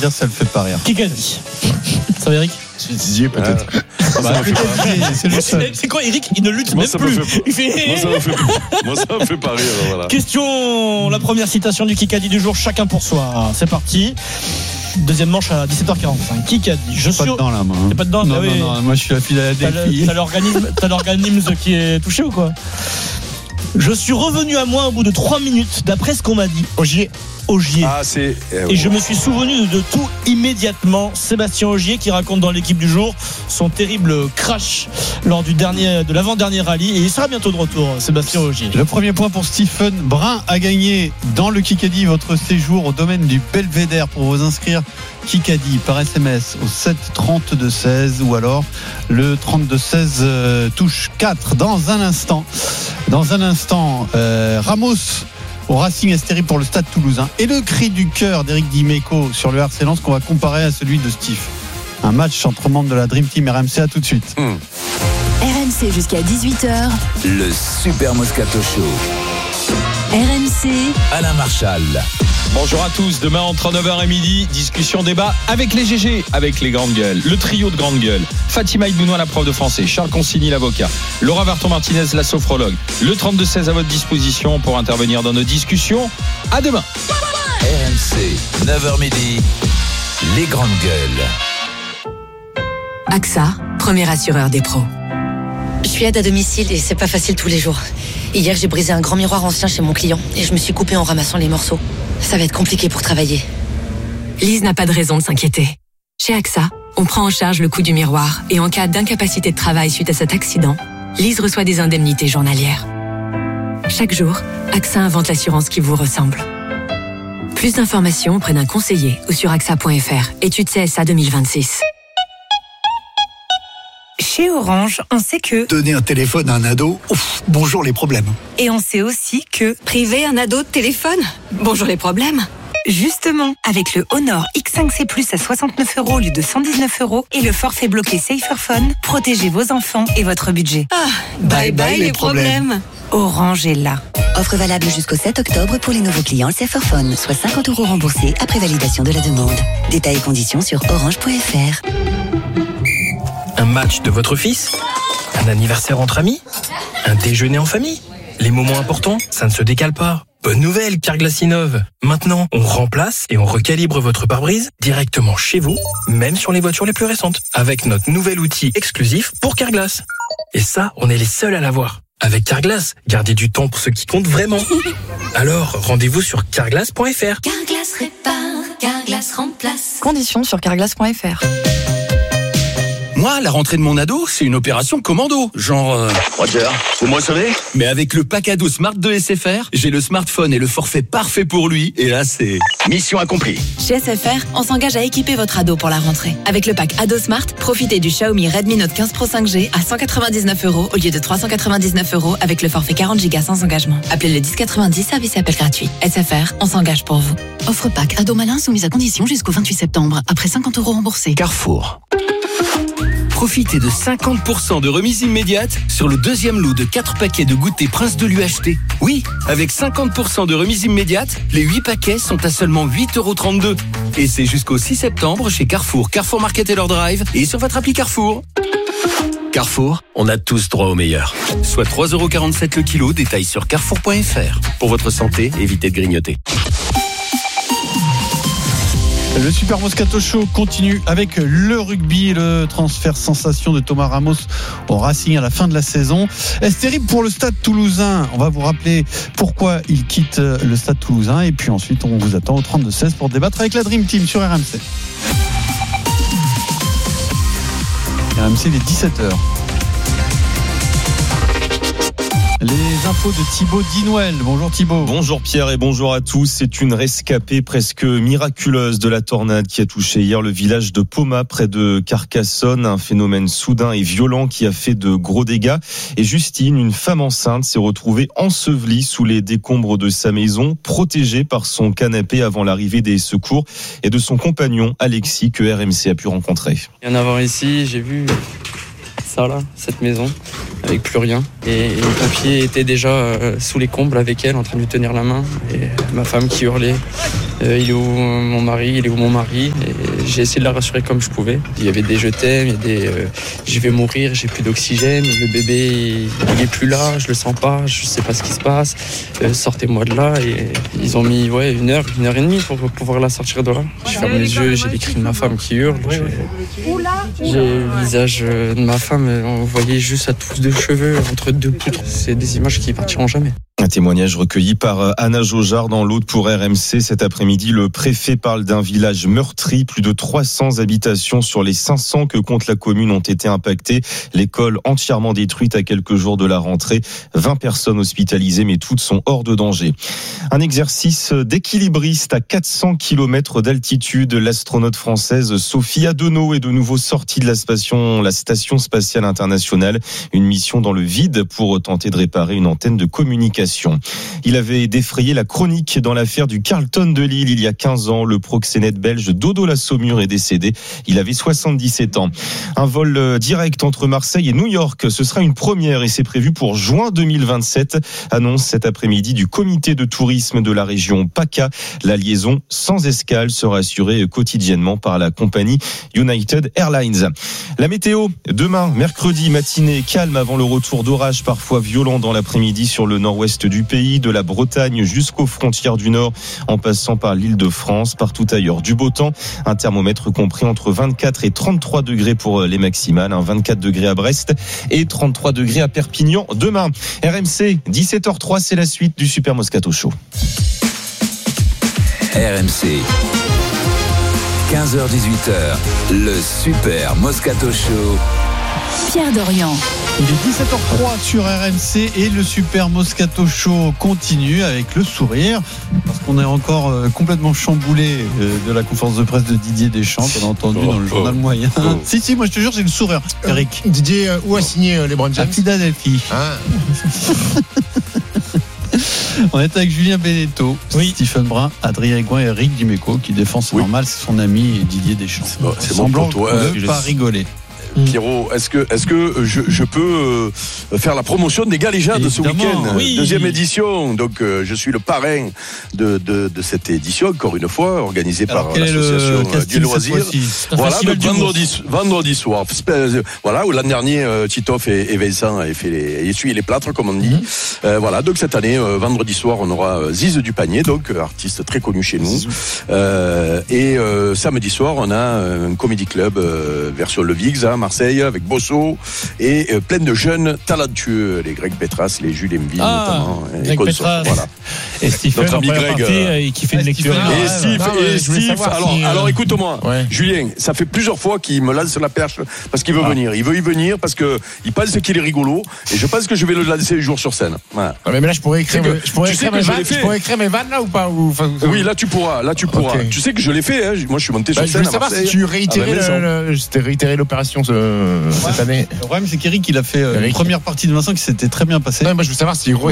Dire ça le fait pas rire. Qui a dit? Ça va, Eric? C'est Didier peut-être. C'est le seul. C'est quoi, Eric? Il ne lutte Moi, même ça plus. me fait- Il fait... Moi ça me fait pas rire. Voilà. Question, la première citation du Kikadi du jour, chacun pour soi. C'est parti. Deuxième manche à 17h45. Kikadi. Je Pas suis dedans là, moi. T'es pas dedans? Non, Ah oui. non, moi je suis la fille à la défi. T'as l'organisme qui est touché ou quoi? Je suis revenu à moi au bout de 3 minutes, d'après ce qu'on m'a dit. Ogier. Ah, c'est. Et je me suis souvenu de tout immédiatement. Sébastien Ogier qui raconte dans l'équipe du jour son terrible crash lors de l'avant-dernier rallye. Et il sera bientôt de retour, Sébastien Ogier. Le premier point pour Stephen Brun a gagné dans le Kikadi votre séjour au domaine du Belvédère. Pour vous inscrire, Kikadi par SMS au 7 32 16 ou alors le 32 16 touche 4. Dans un instant, Ramos au Racing Astérie pour le Stade Toulousain et le cri du cœur d'Éric Dimeco sur le RC Lens qu'on va comparer à celui de Steve. Un match entre membres de la Dream Team RMC. À tout de suite. RMC jusqu'à 18h. Le Super Moscato Show. RMC, Alain Marchal. Bonjour à tous, demain entre 9h et midi, discussion débat avec les GG, avec les grandes gueules, le trio de grandes gueules, Fatima Ibounois la prof de français, Charles Consigny l'avocat, Laura Varton-Martinez la sophrologue, le 32-16 à votre disposition pour intervenir dans nos discussions. À demain. RMC, 9h midi, les grandes gueules. AXA, premier assureur des pros. Je suis aide à domicile et c'est pas facile tous les jours. Hier, j'ai brisé un grand miroir ancien chez mon client et je me suis coupée en ramassant les morceaux. Ça va être compliqué pour travailler. Lise n'a pas de raison de s'inquiéter. Chez AXA, on prend en charge le coût du miroir et en cas d'incapacité de travail suite à cet accident, Lise reçoit des indemnités journalières. Chaque jour, AXA invente l'assurance qui vous ressemble. Plus d'informations auprès d'un conseiller ou sur AXA.fr. Étude CSA 2026. Chez Orange, on sait que... Donner un téléphone à un ado, bonjour les problèmes. Et on sait aussi que... Priver un ado de téléphone? Bonjour les problèmes. Justement, avec le Honor X5C Plus à 69 € au lieu de 119 € et le forfait bloqué Saferphone, protégez vos enfants et votre budget. Bye bye les problèmes. Orange est là. Offre valable jusqu'au 7 octobre pour les nouveaux clients Saferphone, soit 50 € remboursés après validation de la demande. Détails et conditions sur orange.fr. Un match de votre fils? Un anniversaire entre amis? Un déjeuner en famille? Les moments importants, ça ne se décale pas. Bonne nouvelle, Carglass innove. Maintenant, on remplace et on recalibre votre pare-brise directement chez vous, même sur les voitures les plus récentes, avec notre nouvel outil exclusif pour Carglass. Et ça, on est les seuls à l'avoir. Avec Carglass, gardez du temps pour ce qui compte vraiment. Alors, rendez-vous sur carglass.fr. Carglass répare, Carglass remplace. Conditions sur carglass.fr. Moi, la rentrée de mon ado, c'est une opération commando. Genre... Roger, vous me recevez? Mais avec le pack ado Smart de SFR, j'ai le smartphone et le forfait parfait pour lui. Et là, c'est... Mission accomplie. Chez SFR, on s'engage à équiper votre ado pour la rentrée. Avec le pack Ado Smart, profitez du Xiaomi Redmi Note 15 Pro 5G à 199 € au lieu de 399 € avec le forfait 40 Go sans engagement. Appelez le 1090, service et appel gratuit. SFR, on s'engage pour vous. Offre pack ado malin soumise à condition jusqu'au 28 septembre, après 50 € remboursés. Carrefour. Profitez de 50% de remise immédiate sur le deuxième lot de 4 paquets de goûter Prince de l'UHT. Oui, avec 50% de remise immédiate, les 8 paquets sont à seulement 8,32 €. Et c'est jusqu'au 6 septembre chez Carrefour, Carrefour Market et leur Drive et sur votre appli Carrefour. Carrefour, on a tous droit au meilleur. Soit 3,47 € le kilo, détail sur carrefour.fr. Pour votre santé, évitez de grignoter. Le Super Moscato Show continue avec le rugby, le transfert sensation de Thomas Ramos au Racing à la fin de la saison. Est-ce terrible pour le Stade Toulousain? On va vous rappeler pourquoi il quitte le Stade Toulousain et puis ensuite on vous attend au 32-16 pour débattre avec la Dream Team sur RMC. RMC, il est 17h. Les infos de Thibaut Dinouel. Bonjour Thibaut. Bonjour Pierre et bonjour à tous. C'est une rescapée presque miraculeuse de la tornade qui a touché hier le village de Poma près de Carcassonne. Un phénomène soudain et violent qui a fait de gros dégâts. Et Justine, une femme enceinte, s'est retrouvée ensevelie sous les décombres de sa maison, protégée par son canapé avant l'arrivée des secours et de son compagnon Alexis que RMC a pu rencontrer. Il y en a ici, j'ai vu... ça là, cette maison, avec plus rien. Et les pompiers étaient déjà sous les combles avec elle, en train de lui tenir la main. Et ma femme qui hurlait, il est où mon mari, il est où mon mari. Et j'ai essayé de la rassurer comme je pouvais. Il y avait des je t'aime, il y a des je vais mourir, j'ai plus d'oxygène, le bébé il est plus là, je le sens pas, je sais pas ce qui se passe, sortez-moi de là. Et ils ont mis une heure et demie pour pouvoir la sortir de là. Je ferme les yeux, j'ai les cris de ma femme qui hurle. J'ai le visage de ma femme, on voyait juste sa touffe de cheveux entre deux poutres. C'est des images qui partiront jamais. Un témoignage recueilli par Anna Jaujard dans l'Aude pour RMC. Cet après-midi, le préfet parle d'un village meurtri. Plus de 300 habitations sur les 500 que compte la commune ont été impactées. L'école entièrement détruite à quelques jours de la rentrée. 20 personnes hospitalisées, mais toutes sont hors de danger. Un exercice d'équilibriste à 400 km d'altitude. L'astronaute française Sophie Adenau est de nouveau sortie de la station spatiale internationale. Une mission dans le vide pour tenter de réparer une antenne de communication. Il avait défrayé la chronique dans l'affaire du Carlton de Lille il y a 15 ans. Le proxénète belge Dodo Lassaumur est décédé. Il avait 77 ans. Un vol direct entre Marseille et New York, ce sera une première et c'est prévu pour juin 2027. Annonce cet après-midi du comité de tourisme de la région PACA. La liaison sans escale sera assurée quotidiennement par la compagnie United Airlines. La météo, demain, mercredi, matinée calme avant le retour d'orages parfois violents dans l'après-midi sur le nord-ouest du pays, de la Bretagne jusqu'aux frontières du Nord, en passant par l'Île-de-France, partout ailleurs. Du beau temps, un thermomètre compris entre 24 et 33 degrés pour les maximales, 24 degrés à Brest et 33 degrés à Perpignan. Demain, RMC, 17h03, c'est la suite du Super Moscato Show. RMC, 15h-18h, le Super Moscato Show. Pierre Dorian. Il est 17h03 sur RMC et le Super Moscato Show continue avec le sourire parce qu'on est encore complètement chamboulé de la conférence de presse de Didier Deschamps qu'on a entendu dans le journal moyen. Si, moi je te jure, j'ai le sourire. Eric. Didier, où a signé LeBron James ? À Philadelphie. On est avec Julien Beneteau, Stephen Brun, Adrien Aigouin et Eric Dimeco qui défend, c'est normal, c'est son ami Didier Deschamps. C'est bon pour toi. Ne pas rigoler. Pierrot, est-ce que je peux faire la promotion des Galéjades de ce week-end, deuxième édition. Donc je suis le parrain de cette édition, encore une fois, organisée par l'association du loisir. Voilà, vendredi soir. Voilà, où l'an dernier Titoff et Vincent avaient essuyé les plâtres, comme on dit. Voilà, donc cette année, vendredi soir, on aura Ziz du Panier, donc artiste très connu chez nous. Et samedi soir, on a un comedy club version Le Vix à Marseille avec Bosso et plein de jeunes talentueux, les Greg Petras, les Jules Enville notamment. Greg Petras. Voilà. Et Stephen, notre ami Greg, qui fait une lecture. Et Steve, alors écoute-moi, Julien, ça fait plusieurs fois qu'il me lance la perche parce qu'il veut venir. Il veut y venir parce que il pense qu'il est rigolo et je pense que je vais le lancer un jour sur scène. Voilà. Mais là, je pourrais écrire mes vannes là ou pas Oui, là tu pourras. Okay. Tu sais que je l'ai fait. Hein. Moi, je suis monté sur scène. Je veux savoir si tu réitérais l'opération cette année. Le problème, c'est qu'Eric, il a fait une première partie de Vincent qui s'était très bien passée. Moi, je veux savoir si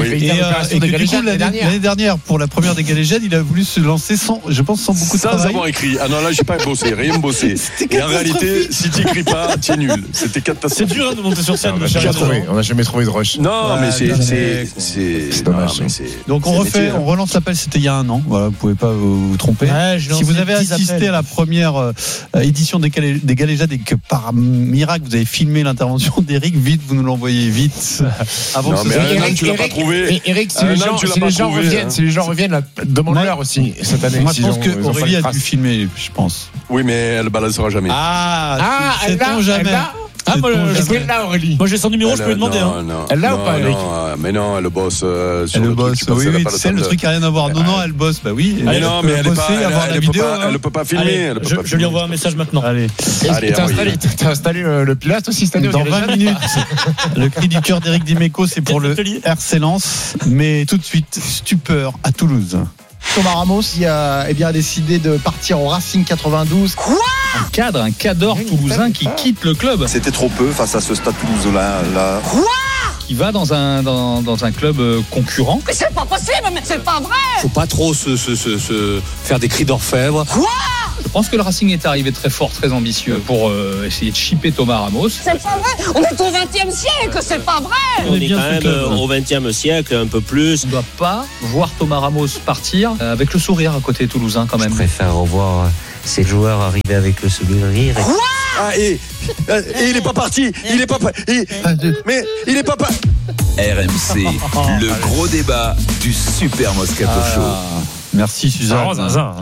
l'année dernière, pour la première des Galéjades, il a voulu se lancer sans beaucoup de travail. Sans avoir écrit. Ah non, là, j'ai pas bossé, rien bossé. Et en réalité, si tu écris pas, tu es nul. C'était catastrophique. C'est dur de monter sur scène. On n'a jamais trouvé de rush. Non, mais c'est dommage. Donc on relance l'appel. C'était il y a un an. Voilà, vous pouvez pas vous tromper. Si vous avez assisté à la première édition des Galéjades et que par miracle vous avez filmé l'intervention d'Eric, vite vous nous l'envoyez vite avant que Eric, tu l'as pas trouvé. Eric, si les gens reviennent, demande-leur aussi cette année. Moi je pense que Aurélie a dû filmer, je pense. Oui, mais elle balancera jamais. Sait-on jamais. Moi, Aurélie. Moi, j'ai son numéro, je peux lui demander. Elle l'a ou pas, Eric ? Mais non, elle bosse. Elle bosse. Oui, c'est le truc qui n'a rien à voir. Non, elle bosse. Bah oui. Mais non, mais elle ne peut pas filmer. Je lui envoie un message maintenant. Allez. T'as installé le pilote aussi cette année ? Dans 20 minutes. Le cri du cœur d'Eric Dimeco, c'est pour le RC Lens. Mais tout de suite, stupeur à Toulouse. Thomas Ramos a décidé de partir au Racing 92. Quoi ? Un cadre toulousain qui quitte le club. C'était trop peu face à ce Stade Toulousain-là. Quoi ? Qui va dans un club concurrent. Mais c'est pas possible, mais c'est pas vrai. Faut pas trop se faire des cris d'orfèvre. Quoi ? Je pense que le Racing est arrivé très fort, très ambitieux pour essayer de chipper Thomas Ramos. C'est pas vrai, on est au XXe siècle, c'est pas vrai. On est quand même au XXe siècle, un peu plus. On ne doit pas voir Thomas Ramos partir avec le sourire à côté toulousain quand même. Je préfère revoir ces joueurs arriver avec le sourire. Et il est pas parti. Il est pas. Mais il est pas. RMC, le gros débat du Super Moscato Show. Merci Suzanne.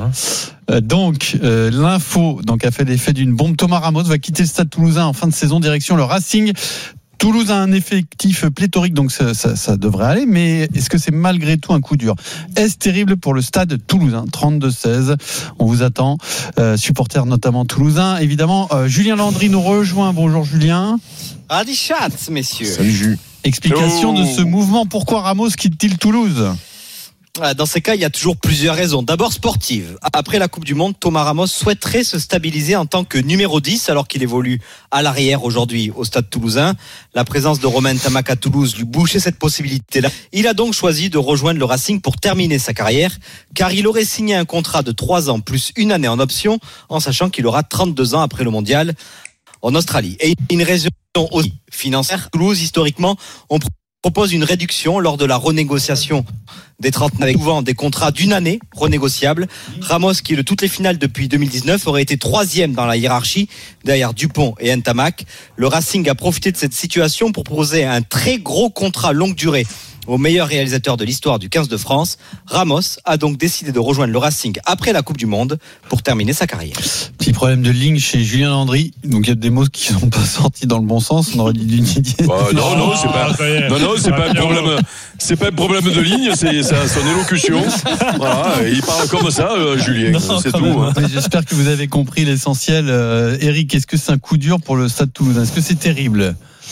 Donc l'info a fait l'effet d'une bombe. Thomas Ramos va quitter le Stade Toulousain en fin de saison, direction le Racing. Toulouse a un effectif pléthorique, donc ça devrait aller, mais est-ce que c'est malgré tout un coup dur ? Est-ce terrible pour le Stade Toulousain ? 32-16, on vous attend, supporters notamment toulousains. Évidemment, Julien Landry nous rejoint. Bonjour Julien. Radichat, messieurs. Salut Jules. Explication de ce mouvement, pourquoi Ramos quitte-t-il Toulouse ? Dans ces cas, il y a toujours plusieurs raisons. D'abord sportive. Après la Coupe du Monde, Thomas Ramos souhaiterait se stabiliser en tant que numéro 10 alors qu'il évolue à l'arrière aujourd'hui au Stade Toulousain. La présence de Romain Ntamak à Toulouse lui bouchait cette possibilité-là. Il a donc choisi de rejoindre le Racing pour terminer sa carrière car il aurait signé un contrat de 3 ans plus 1 année en option en sachant qu'il aura 32 ans après le mondial en Australie. Et une raison aussi financière. Toulouse, historiquement, on propose une réduction lors de la renégociation des 30 avec souvent des contrats d'une année renégociables. Ramos, qui est de toutes les finales depuis 2019, aurait été 3e dans la hiérarchie derrière Dupont et Ntamak. Le Racing a profité de cette situation pour proposer un très gros contrat longue durée au meilleur réalisateur de l'histoire du 15 de France. Ramos a donc décidé de rejoindre le Racing après la Coupe du Monde pour terminer sa carrière. Petit problème de ligne chez Julien Landry. Donc il y a des mots qui ne sont pas sortis dans le bon sens. On aurait dit d'une idée. Non, c'est pas un problème. C'est pas un problème de ligne, c'est son élocution. Voilà, il parle comme ça, Julien. Non, c'est tout. Hein. J'espère que vous avez compris l'essentiel. Eric, est-ce que c'est un coup dur pour le Stade Toulousain ? Est-ce que c'est terrible ?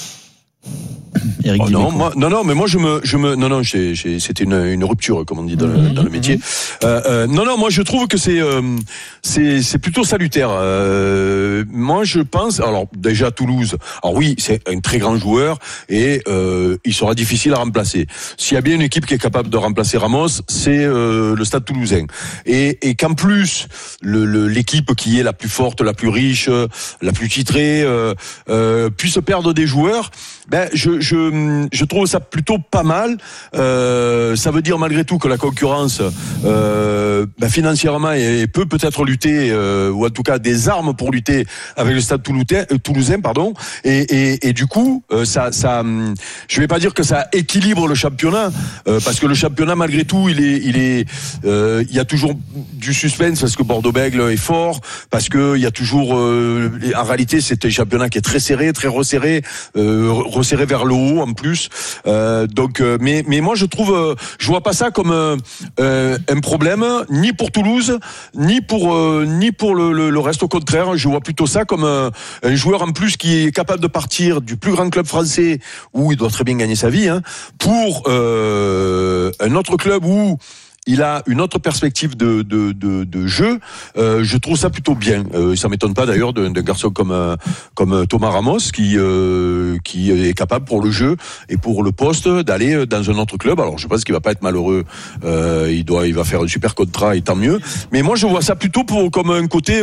C'était une rupture, comme on dit dans le métier. Moi je trouve que c'est plutôt salutaire. Moi je pense, alors déjà Toulouse, alors oui, c'est un très grand joueur et il sera difficile à remplacer. S'il y a bien une équipe qui est capable de remplacer Ramos, c'est le Stade Toulousain. Et qu'en plus l'équipe qui est la plus forte, la plus riche, la plus titrée puisse perdre des joueurs, je trouve ça plutôt pas mal. Ça veut dire malgré tout que la concurrence financièrement peut-être lutter ou en tout cas des armes pour lutter avec le Stade Toulousain, et du coup ça je vais pas dire que ça équilibre le championnat parce que le championnat malgré tout il y a toujours du suspense parce que Bordeaux-Bègles est fort, parce que il y a toujours en réalité c'est un championnat qui est très serré, très resserré vers le haut en plus. Mais moi je vois pas ça comme un problème ni pour Toulouse ni pour le reste. Au contraire, je vois plutôt ça comme un joueur en plus qui est capable de partir du plus grand club français où il doit très bien gagner sa vie pour un autre club où il a une autre perspective de jeu. Je trouve ça plutôt bien. Ça m'étonne pas d'ailleurs d'un garçon comme Thomas Ramos qui est capable pour le jeu et pour le poste d'aller dans un autre club. Alors je pense qu'il va pas être malheureux. Il va faire un super contrat et tant mieux. Mais moi je vois ça plutôt comme un côté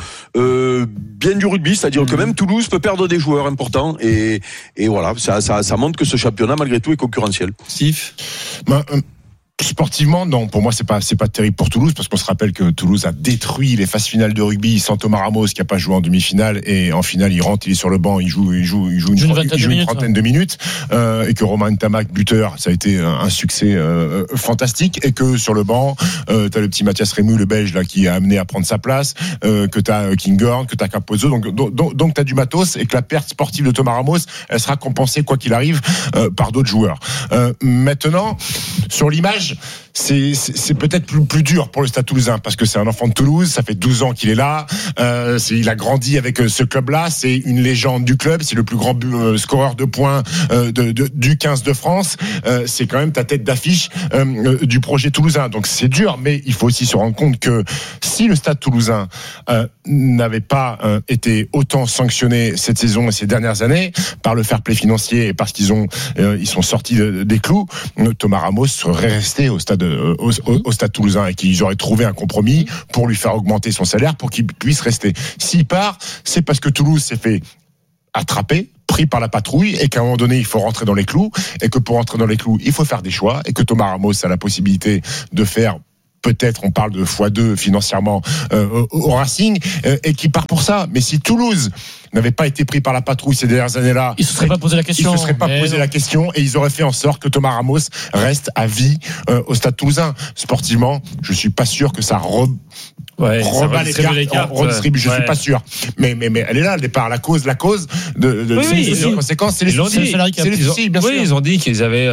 bien du rugby, c'est-à-dire que même Toulouse peut perdre des joueurs importants et voilà, ça montre que ce championnat malgré tout est concurrentiel. Steve. Sportivement, non, pour moi c'est pas terrible pour Toulouse parce qu'on se rappelle que Toulouse a détruit les phases finales de rugby sans Thomas Ramos qui a pas joué en demi-finale et en finale il rentre, il est sur le banc, il joue une trentaine de minutes et que Romain Ntamak buteur, ça a été un succès fantastique et que sur le banc t'as le petit Mathias Rému, le Belge là qui a amené à prendre sa place, que t'as Kinghorn, que t'as Capozzo, donc t'as du matos et que la perte sportive de Thomas Ramos elle sera compensée quoi qu'il arrive par d'autres joueurs. Maintenant sur l'image c'est peut-être plus dur pour le Stade Toulousain parce que c'est un enfant de Toulouse, ça fait 12 ans qu'il est là, il a grandi avec ce club-là, c'est une légende du club, c'est le plus grand scoreur de points du 15 de France, c'est quand même ta tête d'affiche du projet toulousain. Donc c'est dur, mais il faut aussi se rendre compte que si le Stade Toulousain n'avait pas été autant sanctionné cette saison et ces dernières années par le fair play financier et parce qu'ils sont sortis des clous, Thomas Ramos serait resté au Stade au Stade Toulousain et qu'ils auraient trouvé un compromis pour lui faire augmenter son salaire pour qu'il puisse rester. S'il part, c'est parce que Toulouse s'est fait attraper, pris par la patrouille, et qu'à un moment donné il faut rentrer dans les clous, et que pour rentrer dans les clous il faut faire des choix, et que Thomas Ramos a la possibilité de faire, peut-être on parle de x2 financièrement au Racing, et qui part pour ça. Mais si Toulouse n'avait pas été pris par la patrouille ces dernières années-là, ils ne se seraient pas posé la question. Ils se seraient pas posé la question, et ils auraient fait en sorte que Thomas Ramos reste à vie au Stade Toulousain. Sportivement, je suis pas sûr que ça rebat les cartes, redistribue. Je suis pas sûr. Mais elle est là, le départ. La cause de ces conséquences, c'est les soucis. Oui, ils ont dit qu'ils avaient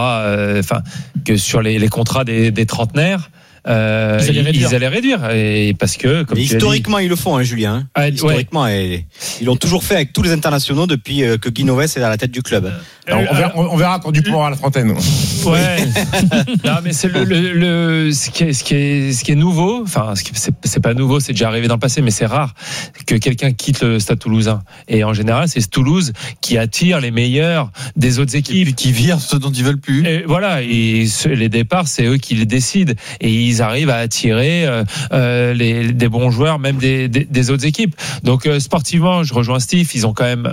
que sur les contrats des trentenaires, ils allaient réduire. Et parce que, comme historiquement, ils le font, Julien. Historiquement, ils l'ont toujours fait avec tous les internationaux depuis que Guy Novès est à la tête du club. On verra quand Dupont aura la trentaine. Ouais. Non, mais c'est ce qui est nouveau. Enfin, c'est pas nouveau, c'est déjà arrivé dans le passé, mais c'est rare que quelqu'un quitte le Stade Toulousain. Et en général, c'est Toulouse qui attire les meilleurs des autres équipes, qui virent ceux dont ils veulent plus. Et voilà. Et les départs, c'est eux qui les décident. Et ils arrivent à attirer des bons joueurs, même des autres équipes. Donc sportivement, je rejoins Steve. Ils ont quand même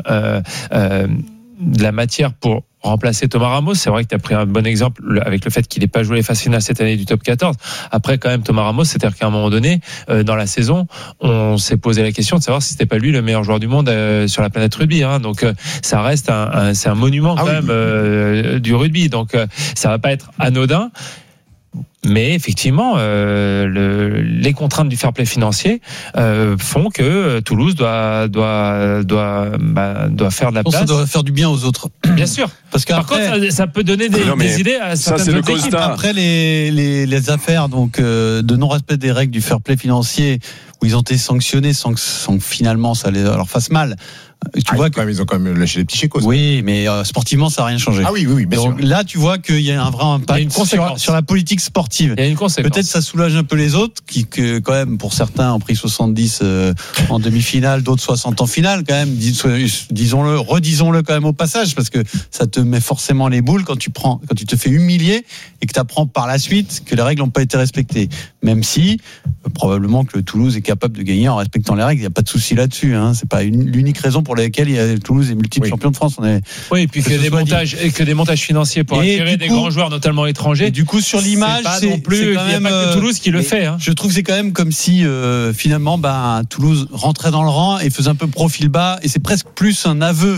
de la matière pour remplacer Thomas Ramos. C'est vrai que tu as pris un bon exemple avec le fait qu'il n'ait pas joué les phases finales cette année du top 14. Après, quand même, Thomas Ramos, c'est-à-dire qu'à un moment donné, dans la saison, on s'est posé la question de savoir si c'était pas lui le meilleur joueur du monde sur la planète rugby. Donc, ça reste c'est un monument quand même du rugby. Donc, ça va pas être anodin. Mais effectivement, les contraintes du fair play financier font que Toulouse doit faire de la place. Ça doit faire du bien aux autres. Bien sûr. Parce par contre, ça peut donner des idées à certaines autres équipes. Après les affaires de non-respect des règles du fair play financier, où ils ont été sanctionnés sans que finalement ça leur fasse mal. Ils ont quand même lâché les petits chécos. Oui, mais sportivement, ça n'a rien changé. Ah oui, bien donc, sûr. Là, tu vois qu'il y a un vrai impact sur la politique sportive. Il y a une conséquence. Peut-être ça soulage un peu les autres, qui quand même, pour certains, ont pris 70 en demi-finale, d'autres 60 en finale, quand même. Redisons-le quand même au passage, parce que ça te met forcément les boules quand tu te fais humilier et que tu apprends par la suite que les règles n'ont pas été respectées. Même si, probablement que le Toulouse est capable de gagner en respectant les règles. Il n'y a pas de souci là-dessus. C'est pas l'unique raison pour laquelle Toulouse est multiple champion de France. Oui, et puis que des montages financiers pour attirer des grands joueurs, notamment étrangers. Et du coup, sur l'image, c'est non plus, il n'y a pas que Toulouse qui le fait. Je trouve que c'est quand même comme si finalement Toulouse rentrait dans le rang et faisait un peu profil bas, et c'est presque plus un aveu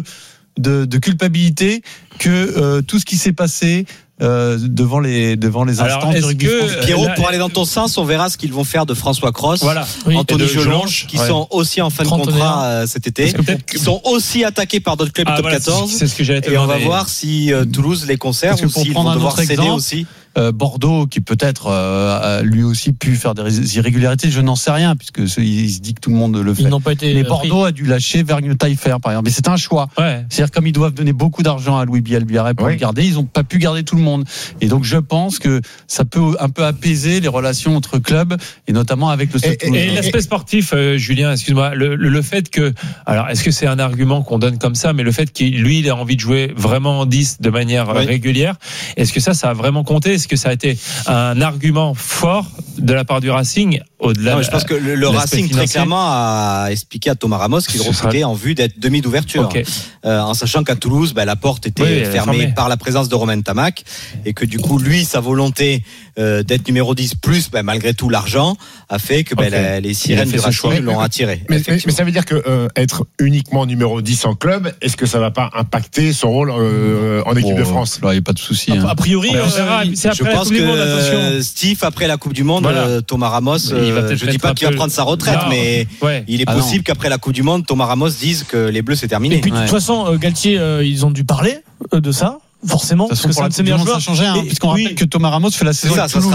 de culpabilité que tout ce qui s'est passé devant les instances du rugby français. Pierrot, pour aller dans ton sens, on verra ce qu'ils vont faire de François Cross, Anthony Gelonge, qui sont aussi en fin de contrat cet été, qui sont aussi attaqués par d'autres clubs top 14. C'est ce que j'allais te demander. Et on va voir si Toulouse les conserve ou s'ils vont devoir céder aussi. Bordeaux, qui peut-être a lui aussi pu faire des irrégularités, je n'en sais rien, puisque il se dit que tout le monde le fait. Ils n'ont pas été mais Bordeaux a dû lâcher Vergne Taillefer, par exemple. Mais c'est un choix. C'est-à-dire, comme ils doivent donner beaucoup d'argent à Louis Bielbiarré pour le garder, ils n'ont pas pu garder tout le monde. Et donc, je pense que ça peut un peu apaiser les relations entre clubs, et notamment avec le Stade Toulousain. Et l'aspect sportif, Julien, excuse-moi, le fait que, alors, est-ce que c'est un argument qu'on donne comme ça, mais le fait qu'il a envie de jouer vraiment en 10 de manière régulière, est-ce que ça a vraiment compté? Est-ce que ça a été un argument fort de la part du Racing au-delà? Je pense que le Racing très clairement a expliqué à Thomas Ramos qu'il recrutait en vue d'être demi d'ouverture, en sachant qu'à Toulouse, la porte était fermée par la présence de Romain Tamac, et que du coup lui, sa volonté d'être numéro 10 plus malgré tout l'argent a fait que les sirènes du Racing l'ont attiré. Mais ça veut dire que être uniquement numéro 10 en club, est-ce que ça va pas impacter son rôle en équipe de France? Là, il n'y a pas de souci. A priori, je pense que Steve, après la Coupe du Monde, Thomas Ramos, je dis pas qu'il va prendre sa retraite, mais il est possible qu'après la Coupe du Monde, Thomas Ramos dise que les Bleus c'est terminé. Et puis de toute façon, Galtier, ils ont dû parler de ça. Forcément, parce que c'est un de ses meilleurs joueurs. Ça change rien, puisqu'on rappelle que Thomas Ramos fait la saison à Toulouse.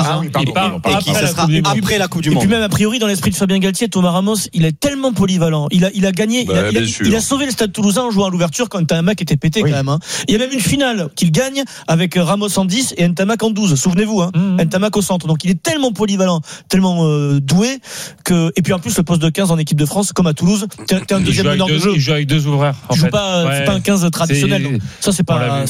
Après la Coupe du Monde. Et puis même a priori, dans l'esprit de Fabien Galtier, Thomas Ramos, il est tellement polyvalent. Il a gagné, il a sauvé le Stade Toulousain en jouant à l'ouverture quand Ntamak était pété quand même. Il y a même une finale qu'il gagne avec Ramos en 10 et Ntamak en 12. Souvenez-vous, Ntamak au centre. Donc il est tellement polyvalent, tellement doué que. Et puis en plus le poste de 15 en équipe de France, comme à Toulouse, t'es un deuxième meneur de jeu. Il joue avec deux ouvreurs. Il joue pas, c'est pas un 15 traditionnel. Ça c'est pas un sujet.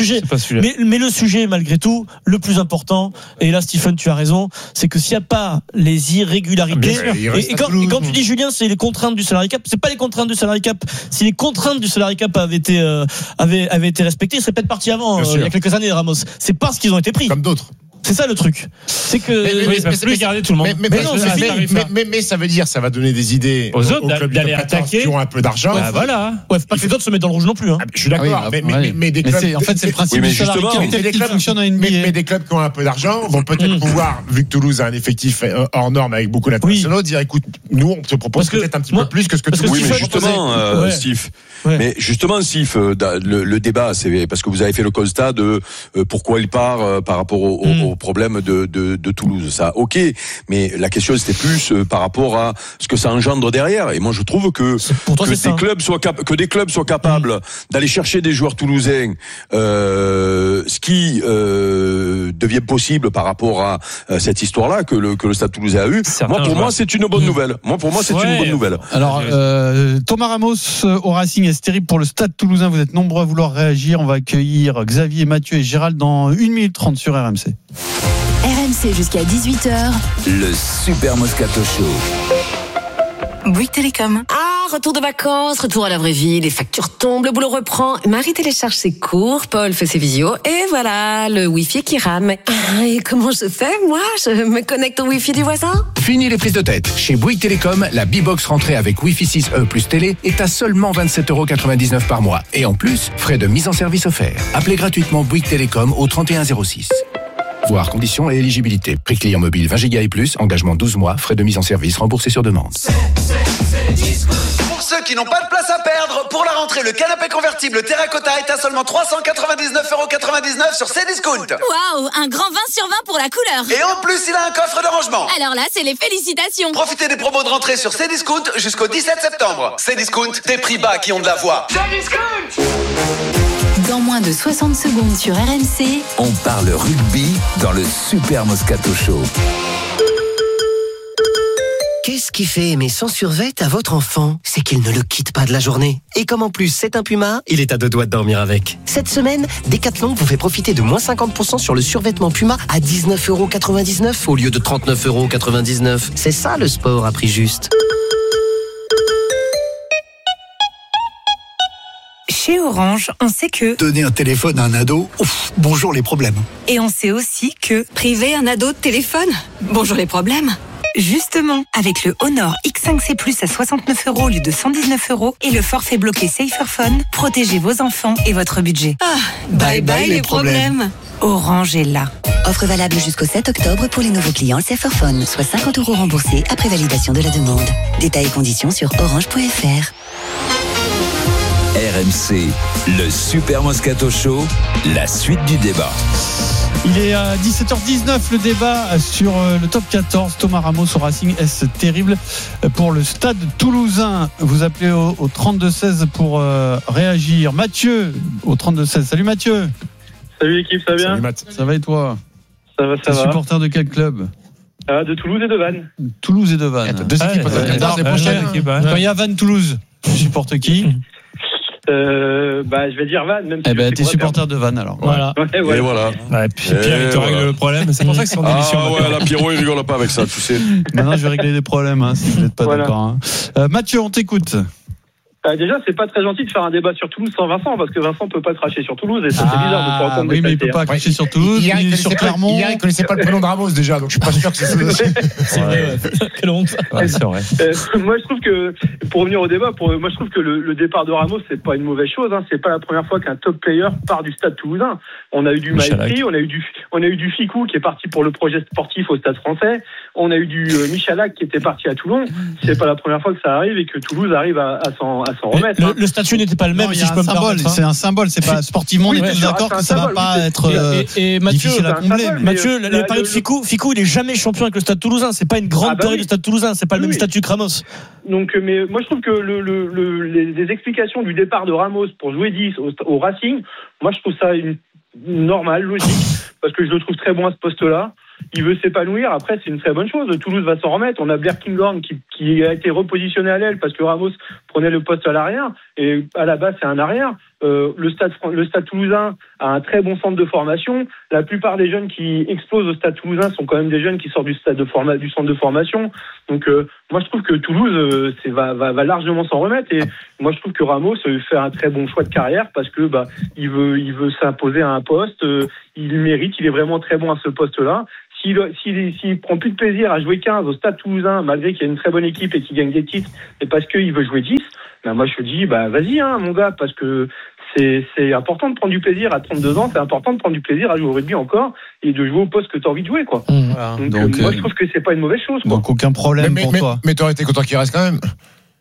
sujet. Mais le sujet, malgré tout, le plus important, et là, Stephen, tu as raison, c'est que s'il n'y a pas les irrégularités, et quand tu dis, Julien, c'est les contraintes du salary cap, c'est pas les contraintes du salary cap. Si les contraintes du salary cap avaient été respectées, ils seraient peut-être partis avant, il y a quelques années, Ramos. C'est parce qu'ils ont été pris. Comme d'autres. C'est ça le truc. C'est que ils peuvent plus garder tout le monde. Mais ça veut dire, ça va donner des idées aux autres d'aller attaquer qui ont un peu d'argent. Voilà. Ouais, faut pas que les autres se mettent dans le rouge non plus. Hein. Je suis d'accord. Mais des clubs. En fait, c'est le principe du salarié qui fonctionne en NBA. Mais des clubs qui ont un peu d'argent vont peut-être pouvoir, vu que Toulouse a un effectif hors norme avec beaucoup d'internationaux, dire écoute, nous on te propose peut-être un petit peu plus que ce que tu. Oui, mais justement, Steve. Mais justement, Steve, le débat, c'est parce que vous avez fait le constat de pourquoi il part par rapport au problème de Toulouse. Ça, ok, mais la question c'était plus par rapport à ce que ça engendre derrière. Et moi, je trouve que des clubs soient capables d'aller chercher des joueurs toulousains, ce qui devient possible par rapport à cette histoire-là que le Stade Toulousain a eu. Moi, c'est une bonne nouvelle. Une bonne nouvelle. Alors, Thomas Ramos au Racing, est terrible pour le Stade Toulousain. Vous êtes nombreux à vouloir réagir. On va accueillir Xavier, Mathieu et Gérald dans 1 minute 30 sur RMC. RMC jusqu'à 18h. Le Super Moscato Show. Bouygues Télécom. Ah, retour de vacances, retour à la vraie vie, les factures tombent, le boulot reprend. Marie télécharge ses cours, Paul fait ses visios, et voilà, le Wi-Fi qui rame. Et comment je fais, moi? Je me connecte au Wi-Fi du voisin? Fini les prises de tête. Chez Bouygues Télécom, la B-Box rentrée avec Wi-Fi 6E plus télé est à seulement 27,99€ par mois. Et en plus, frais de mise en service offerts. Appelez gratuitement Bouygues Télécom au 3106. Voir conditions et éligibilité. Prix client mobile 20 Go et plus, engagement 12 mois, frais de mise en service remboursés sur demande. Pour ceux qui n'ont pas de place à perdre, pour la rentrée, le canapé convertible Terracotta est à seulement 399,99€ sur Cdiscount. Waouh, un grand 20 sur 20 pour la couleur. Et en plus, il a un coffre de rangement. Alors là, c'est les félicitations. Profitez des promos de rentrée sur Cdiscount jusqu'au 17 septembre. Cdiscount, des prix bas qui ont de la voix. Cdiscount. Dans moins de 60 secondes sur RMC, on parle rugby dans le Super Moscato Show. Qu'est-ce qui fait aimer son survêt à votre enfant? C'est qu'il ne le quitte pas de la journée. Et comme en plus c'est un Puma, il est à 2 doigts de dormir avec. Cette semaine, Decathlon vous fait profiter de moins 50% sur le survêtement Puma à 19,99€ au lieu de 39,99€. C'est ça le sport à prix juste. Chez Orange, on sait que donner un téléphone à un ado, bonjour les problèmes. Et on sait aussi que priver un ado de téléphone, bonjour les problèmes. Justement, avec le Honor X5C Plus à 69€ au lieu de 119€ et le forfait bloqué Saferphone, protégez vos enfants et votre budget. Bye bye les problèmes. Orange est là. Offre valable jusqu'au 7 octobre pour les nouveaux clients Saferphone, soit 50€ remboursés après validation de la demande. Détails et conditions sur orange.fr. RMC, le Super Moscato Show, la suite du débat. Il est à 17h19, le débat sur le top 14. Thomas Ramos au Racing, est-ce terrible pour le Stade Toulousain? Vous appelez au 32-16 pour réagir. Mathieu au 32-16. Salut Mathieu. Salut l'équipe, ça va bien? Salut Matt. Ça va et toi? Ça va. T'es supporter de quel club? De Toulouse et de Vannes. Toulouse et de Vannes. Deux équipes l'année prochaine. Quand il y a Vannes-Toulouse, tu supportes qui? Je vais dire Vannes, même si t'es supporter de Vannes alors. Voilà. Et voilà. Pierre, il te règle le problème. C'est pour ça que c'est en émission. Ah ouais, Pierrot, il rigole pas avec ça, tu sais. Maintenant, je vais régler des problèmes, si vous n'êtes pas d'accord. Mathieu, on t'écoute. Déjà, c'est pas très gentil de faire un débat sur Toulouse sans Vincent, parce que Vincent peut pas cracher sur Toulouse, et ça c'est bizarre de se rendre compte. Oui, mais il peut pas cracher sur Toulouse, il est sur Clermont. Hier, il connaissait pas le prénom de Ramos déjà, donc je suis pas sûr que c'est vrai. Quelle honte. C'est vrai. Moi, je trouve que, pour revenir au débat, moi je trouve que le départ de Ramos, c'est pas une mauvaise chose, C'est pas la première fois qu'un top player part du Stade Toulousain. On a eu du Maestri, on a eu du Ficou qui est parti pour le projet sportif au Stade Français. On a eu du Michalak qui était parti à Toulon. C'est pas la première fois que ça arrive et que Toulouse arrive à s'en remettre. Le statut n'était pas le même, si je peux me permettre. C'est un symbole, c'est pas sportivement, on est tous d'accord que ça va pas être difficile à combler. Mathieu, les paris de Ficou, il est jamais champion avec le Stade Toulousain. C'est pas une grande théorie du Stade Toulousain, c'est pas le même statut que Ramos. Donc, mais moi je trouve que les explications du départ de Ramos pour jouer 10 au Racing, moi je trouve ça normal, logique, parce que je le trouve très bon à ce poste-là. Il veut s'épanouir. Après, c'est une très bonne chose. Toulouse va s'en remettre. On a Blair Kinghorn qui a été repositionné à l'aile parce que Ramos prenez le poste à l'arrière, et à la base c'est un arrière. Le Stade Toulousain a un très bon centre de formation. La plupart des jeunes qui explosent au Stade Toulousain sont quand même des jeunes qui sortent du centre de formation. Donc moi je trouve que Toulouse va largement s'en remettre, et moi je trouve que Ramos fait un très bon choix de carrière parce que il veut s'imposer à un poste, il mérite, il est vraiment très bon à ce poste-là. S'il prend plus de plaisir à jouer 15 au Stade Toulousain, malgré qu'il y a une très bonne équipe et qu'il gagne des titres, et parce qu'il veut jouer 10, moi je dis vas-y mon gars, parce que c'est important de prendre du plaisir à 32 ans, c'est important de prendre du plaisir à jouer au rugby encore et de jouer au poste que tu as envie de jouer, quoi. Voilà. Donc moi je trouve que c'est pas une mauvaise chose, quoi. Donc aucun problème pour toi. Mais t'aurais été content qu'il reste quand même.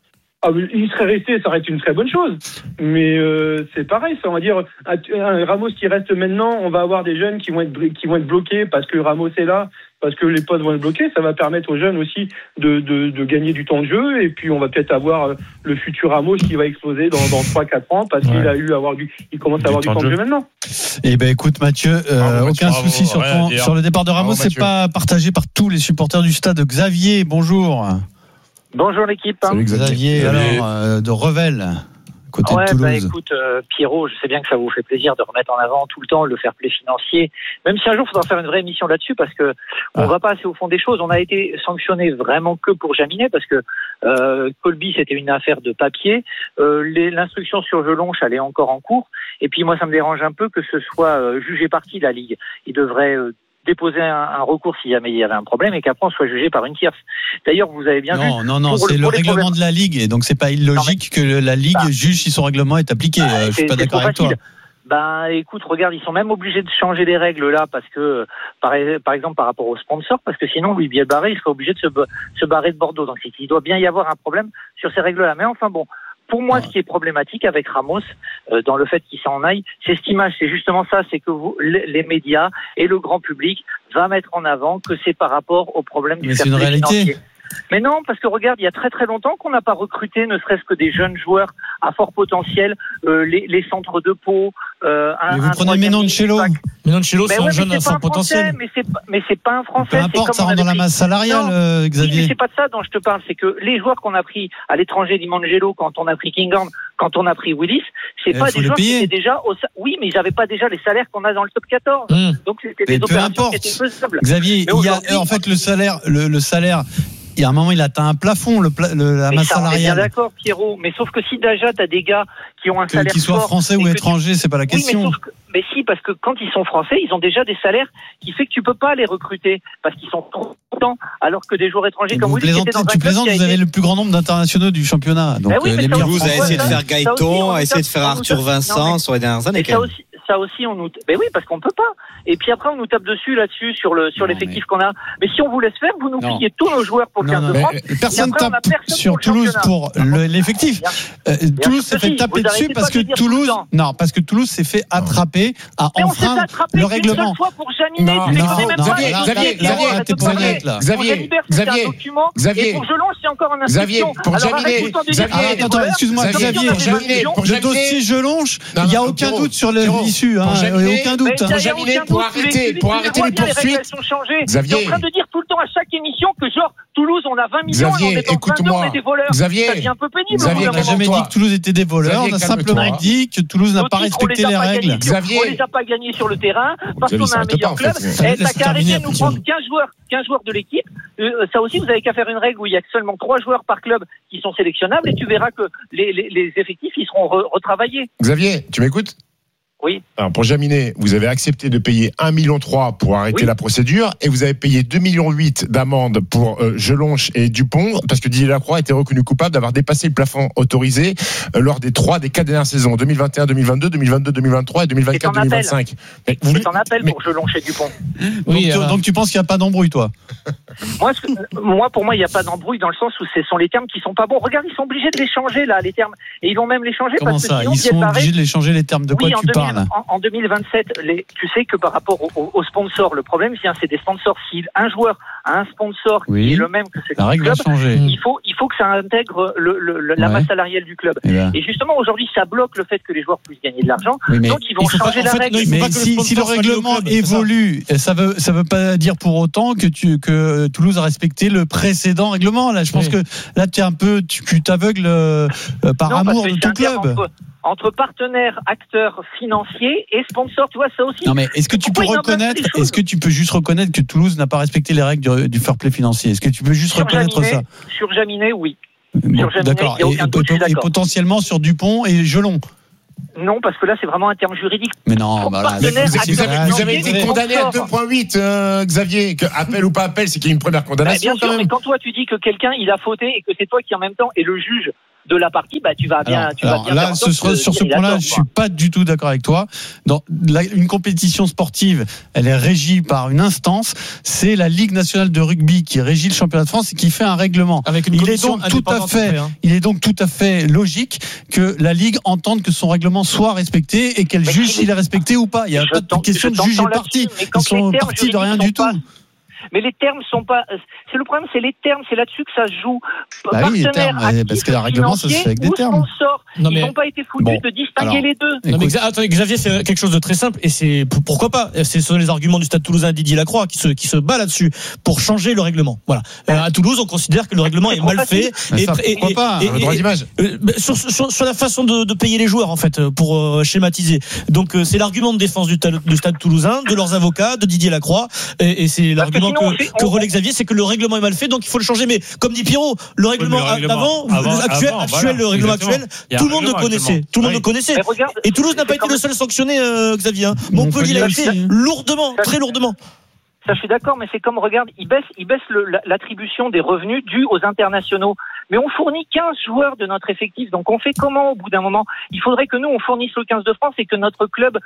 Il serait resté, ça aurait été une très bonne chose. Mais c'est pareil, ça, on va dire un Ramos qui reste maintenant, on va avoir des jeunes qui vont être bloqués parce que Ramos est là, parce que les postes vont être bloqués. Ça va permettre aux jeunes aussi de gagner du temps de jeu, et puis on va peut-être avoir le futur Ramos qui va exploser dans 3-4 ans parce qu'il il commence à avoir du temps de jeu maintenant. Eh ben écoute Mathieu, aucun souci sur le départ de Ramos, c'est pas partagé par tous les supporters du stade. Xavier, bonjour. Bonjour l'équipe. Salut Xavier. Alors de Revel, côté de Toulouse. Écoute Pierrot, je sais bien que ça vous fait plaisir de remettre en avant tout le temps le fair play financier, même si un jour il faudra faire une vraie émission là-dessus, parce que on va pas assez au fond des choses. On a été sanctionné vraiment que pour Jaminet, parce que Colby c'était une affaire de papier, l'instruction sur Jelonche elle est encore en cours, et puis moi ça me dérange un peu que ce soit jugé parti la Ligue. Il devrait déposer un recours si jamais il y avait un problème, et qu'après on soit jugé par une tierce. D'ailleurs, vous avez bien vu. Non, c'est le règlement de la Ligue, et donc c'est pas illogique que la Ligue juge si son règlement est appliqué. Je suis pas d'accord avec toi. Écoute, regarde, ils sont même obligés de changer les règles là, parce que par exemple par rapport aux sponsors, parce que sinon Louis Bielbarré il serait obligé de se barrer de Bordeaux. Donc il doit bien y avoir un problème sur ces règles là. Mais enfin bon. Pour moi, ce qui est problématique avec Ramos, dans le fait qu'il s'en aille, c'est cette image. C'est justement ça, c'est que les médias et le grand public va mettre en avant que c'est par rapport au problème du fair play financier. Mais non, parce que regarde, il y a très très longtemps qu'on n'a pas recruté, ne serait-ce que des jeunes joueurs à fort potentiel, les centres de Pau. Vous prenez Menoncello. Menoncello, c'est un jeune à fort potentiel. Mais c'est pas un Français. Peu importe, ça rentre dans la masse salariale, Xavier. Mais c'est pas de ça dont je te parle, c'est que les joueurs qu'on a pris à l'étranger, Dimangelo, quand on a pris Kinghorn, quand on a pris Willis, c'est pas des joueurs qui étaient déjà oui, mais ils n'avaient pas déjà les salaires qu'on a dans le top 14. Donc c'était des opérations qui étaient faisables. Xavier, il y a en fait le salaire. Il y a un moment, il atteint un plafond, la masse salariale. Bien d'accord, Pierrot. Mais sauf que si déjà t'as des gars qui ont un salaire qu'ils soient français ou étrangers, c'est pas la question. Oui, mais si, parce que quand ils sont français, ils ont déjà des salaires qui fait que tu peux pas les recruter parce qu'ils sont trop contents, alors que des joueurs étrangers comme Willis. Tu plaisantes, vous avez le plus grand nombre d'internationaux du championnat. Donc Toulouse a essayé de faire Gaëton, a essayé de faire Arthur Vincent sur les dernières années. Ça aussi, oui, parce qu'on peut pas. Et puis après, on nous tape là-dessus sur l'effectif qu'on a. Mais si on vous laisse faire, vous nous pillez tous nos joueurs pour le 15 de France. Personne tape sur Toulouse pour l'effectif. Toulouse s'est fait taper dessus parce que Toulouse s'est fait attraper à enfreindre le règlement. Xavier, pour Jelonche, c'est encore un inscription. Attends, excuse-moi, Xavier, le dossier Jelonche, il n'y a aucun doute sur l'issue. Aucun doute. Pour arrêter les poursuites. Xavier, t'es en train de dire tout le temps à chaque émission que genre Toulouse on a 20 millions et on est en train de faire des voleurs. Xavier, ça devient un peu pénible. On n'a jamais dit que Toulouse était des voleurs. On a simplement dit que Toulouse n'a pas respecté les règles. On les a pas gagnés sur le terrain parce qu'on a un meilleur club. T'as qu'à arrêter de nous prendre 15 joueurs de l'équipe. Ça aussi, vous avez qu'à faire une règle où il y a seulement 3 joueurs par club qui sont sélectionnables, et tu verras que les effectifs ils seront retravaillés. Xavier, tu m'écoutes? Oui. Alors pour Jaminet, vous avez accepté de payer 1,3 million pour arrêter la procédure, et vous avez payé 2,8 millions d'amende pour Jelonche et Dupont, parce que Didier Lacroix a été reconnu coupable d'avoir dépassé le plafond autorisé lors des 4 dernières saisons, 2021, 2022, 2022, 2023 et 2024, 2025. C'est en appel pour Jelonche et Dupont. Oui, donc tu penses qu'il n'y a pas d'embrouille, toi? Pour moi, il n'y a pas d'embrouille dans le sens où ce sont les termes qui sont pas bons. Regarde, ils sont obligés de les changer, là, les termes. Et ils vont même les changer. Comment parce ça? Que sinon, ils sont obligés de les changer, les termes. De quoi tu parles? parle. En 2027, tu sais que par rapport aux sponsors, le problème c'est des sponsors. Si un joueur a un sponsor qui est le même que celui du club, il faut que ça intègre la masse salariale du club. Et justement, aujourd'hui, ça bloque le fait que les joueurs puissent gagner de l'argent. Donc, ils vont changer la règle. Mais si le règlement évolue, ça veut pas dire pour autant que Toulouse a respecté le précédent règlement. Là, je pense que là, tu t'aveugles par amour de ton club. Entre partenaires, acteurs financiers et sponsors, tu vois, ça aussi. Non, mais est-ce que tu peux juste reconnaître que Toulouse n'a pas respecté les règles du fair play financier? Est-ce que tu peux juste reconnaître ça? Sur Jaminet, oui. Bon, d'accord. Et potentiellement sur Dupont et Gelon. Non, parce que là, c'est vraiment un terme juridique. Mais non, vous avez été condamné à 2,8, Xavier. Que appel ou pas appel, c'est qu'il y a une première condamnation. Bien sûr, mais quand toi, tu dis que quelqu'un, il a fauté et que c'est toi qui, en même temps, est le juge de la partie, tu vas bien. Là, sur ce point-là, je suis pas du tout d'accord avec toi. Une compétition sportive, elle est régie par une instance. C'est la Ligue nationale de rugby qui régit le championnat de France et qui fait un règlement. Il est donc tout à fait logique que la Ligue entende que son règlement soit respecté et qu'elle juge s'il est respecté ou pas. Il n'y a pas de question de juge et partie. Ils sont partis de rien du tout. Mais les termes sont pas. C'est le problème, c'est les termes, c'est là-dessus que ça se joue. Oui, les termes, parce que le règlement, ça se fait avec des termes. Ils n'ont pas été foutus de distinguer les deux. Non, mais attendez, Xavier, c'est quelque chose de très simple, et c'est pourquoi pas. Ce sont les arguments du Stade Toulousain, Didier Lacroix, qui se bat là-dessus pour changer le règlement. Voilà. À Toulouse, on considère que le règlement est mal fait. Pourquoi pas le droit d'image. Sur la façon de payer les joueurs, en fait, pour schématiser. Donc, c'est l'argument de défense du Stade Toulousain, de leurs avocats, de Didier Lacroix, et c'est l'argument que relaie Xavier, c'est que le règlement est mal fait, donc il faut le changer. Mais comme dit Pierrot, le règlement actuel, le règlement actuel, tout le monde le connaissait. Tout le monde le connaissait. Et Toulouse n'a pas été le seul sanctionné, Xavier. Montpellier l'a fait lourdement, très lourdement. Ça, je suis d'accord, mais c'est comme, regarde, ils baissent l'attribution des revenus dus aux internationaux. Mais on fournit 15 joueurs de notre effectif. Donc, on fait comment, au bout d'un moment? Il faudrait que nous, on fournisse le 15 de France et que notre club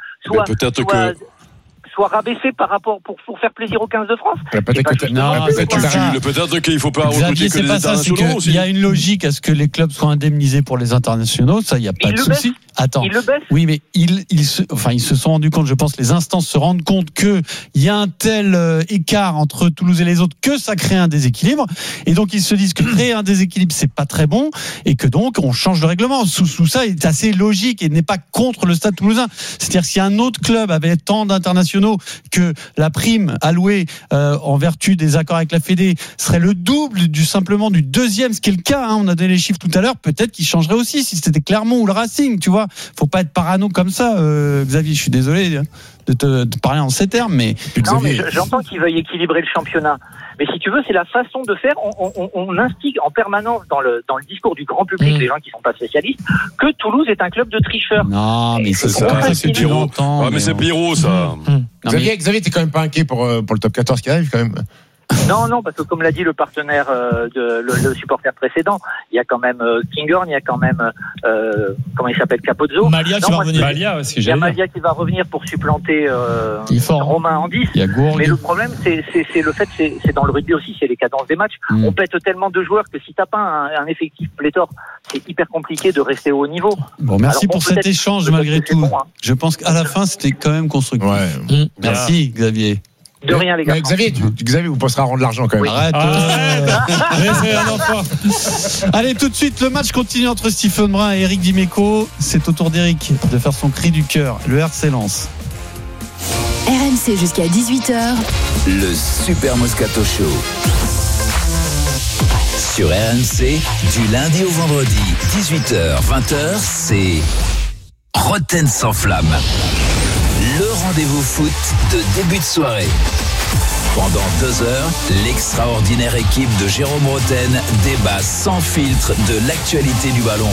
soit rabaissé par rapport pour faire plaisir aux 15 de France. Peut-être qu'il faut pas recruter que les internationaux aussi. Il y a une logique à ce que les clubs soient indemnisés pour les internationaux, ça il y a pas de souci. Attends. Ils le baissent. Oui, mais ils se sont rendus compte, je pense, les instances se rendent compte que il y a un tel écart entre Toulouse et les autres que ça crée un déséquilibre, et donc ils se disent que créer un déséquilibre c'est pas très bon et que donc on change le règlement. Sous ça est assez logique et n'est pas contre le Stade Toulousain. C'est-à-dire si un autre club avait tant d'internationaux que la prime allouée en vertu des accords avec la Fédé serait le double simplement du deuxième, ce qui est le cas, on a donné les chiffres tout à l'heure, peut-être qu'il changerait aussi si c'était Clermont ou le Racing, tu vois. Faut pas être parano comme ça, Xavier, je suis désolé de te parler en ces termes, mais... Non, mais j'entends qu'ils veuillent équilibrer le championnat. Mais si tu veux, c'est la façon de faire. On instigue en permanence dans le discours du grand public, les gens qui sont pas spécialistes, que Toulouse est un club de tricheurs. Non, mais c'est ça, c'est du longtemps. Mais c'est Pierrot, ça. Xavier, t'es quand même pas inquiet pour le top 14 qui arrive, quand même? Non, parce que comme l'a dit le partenaire le supporter précédent, il y a quand même Kinghorn, il y a quand même comment il s'appelle, Capozzo. Malia qui va revenir. Il y a Malia qui va revenir pour supplanter Romain en 10. Mais le problème, c'est le fait, c'est dans le rugby aussi, c'est les cadences des matchs. On pète tellement de joueurs que si t'as pas un effectif pléthore, c'est hyper compliqué de rester au haut niveau. Bon, merci pour cet échange malgré tout. Je pense qu'à la fin, c'était quand même constructif. Merci Xavier. De rien, les gars. Xavier, vous penserez à rendre l'argent quand même. Arrête. C'est un enfant. Allez, tout de suite, le match continue entre Stephen Brun et Eric Dimeco. C'est au tour d'Eric de faire son cri du cœur. Le RC Lens. RMC jusqu'à 18h. Le Super Moscato Show. Sur RMC, du lundi au vendredi, 18h, 20h, c'est Roten sans flamme. Le rendez-vous foot de début de soirée. Pendant 2 heures, l'extraordinaire équipe de Jérôme Roten débat sans filtre de l'actualité du ballon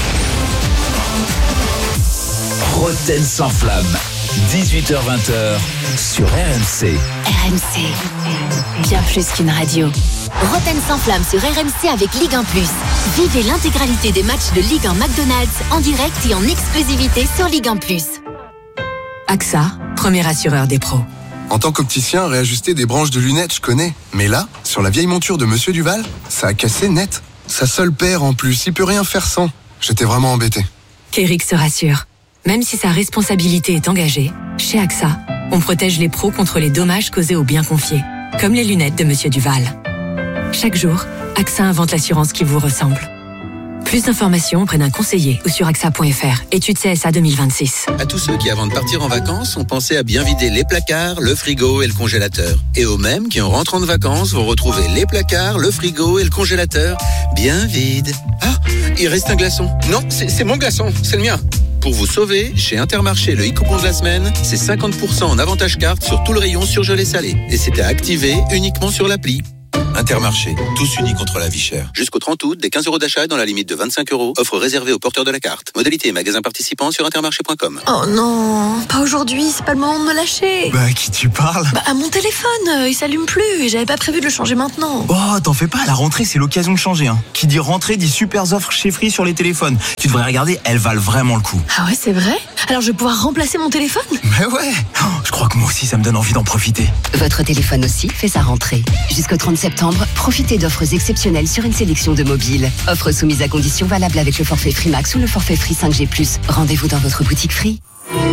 rond. Roten sans flamme, 18h-20h sur RMC. RMC, bien plus qu'une radio. Roten sans flamme sur RMC avec Ligue 1+. Vivez l'intégralité des matchs de Ligue 1 McDonald's en direct et en exclusivité sur Ligue 1+. AXA, premier assureur des pros. En tant qu'opticien, réajuster des branches de lunettes, je connais. Mais là, sur la vieille monture de Monsieur Duval, ça a cassé net. Sa seule paire en plus, il peut rien faire sans. J'étais vraiment embêté. Qu'Eric se rassure. Même si sa responsabilité est engagée, chez AXA, on protège les pros contre les dommages causés aux biens confiés, comme les lunettes de Monsieur Duval. Chaque jour, AXA invente l'assurance qui vous ressemble. Plus d'informations auprès d'un conseiller ou sur AXA.fr. Étude CSA 2026. À tous ceux qui, avant de partir en vacances, ont pensé à bien vider les placards, le frigo et le congélateur. Et aux mêmes qui, en rentrant de vacances, vont retrouver les placards, le frigo et le congélateur bien vides. Ah, il reste un glaçon. Non, c'est mon glaçon, c'est le mien. Pour vous sauver, chez Intermarché, le e-coupon de la semaine, c'est 50% en avantage carte sur tout le rayon surgelé salé. Et c'est à activer uniquement sur l'appli. Intermarché, tous unis contre la vie chère. Jusqu'au 30 août, des 15 € d'achat dans la limite de 25 €. Offre réservée aux porteurs de la carte. Modalité et magasins participants sur intermarché.com. Oh non, pas aujourd'hui, c'est pas le moment de me lâcher. Bah, à qui tu parles? Bah, à mon téléphone, il s'allume plus et j'avais pas prévu de le changer maintenant. Oh, t'en fais pas, la rentrée, c'est l'occasion de changer. Hein. Qui dit rentrée dit super offres chez Free sur les téléphones. Tu devrais regarder, elles valent vraiment le coup. Ah ouais, c'est vrai? Alors je vais pouvoir remplacer mon téléphone? Mais ouais, je crois que moi aussi, ça me donne envie d'en profiter. Votre téléphone aussi fait sa rentrée. Jusqu'au 30 septembre, profitez d'offres exceptionnelles sur une sélection de mobiles. Offres soumises à conditions valables avec le forfait Free Max ou le forfait Free 5G+. Rendez-vous dans votre boutique Free.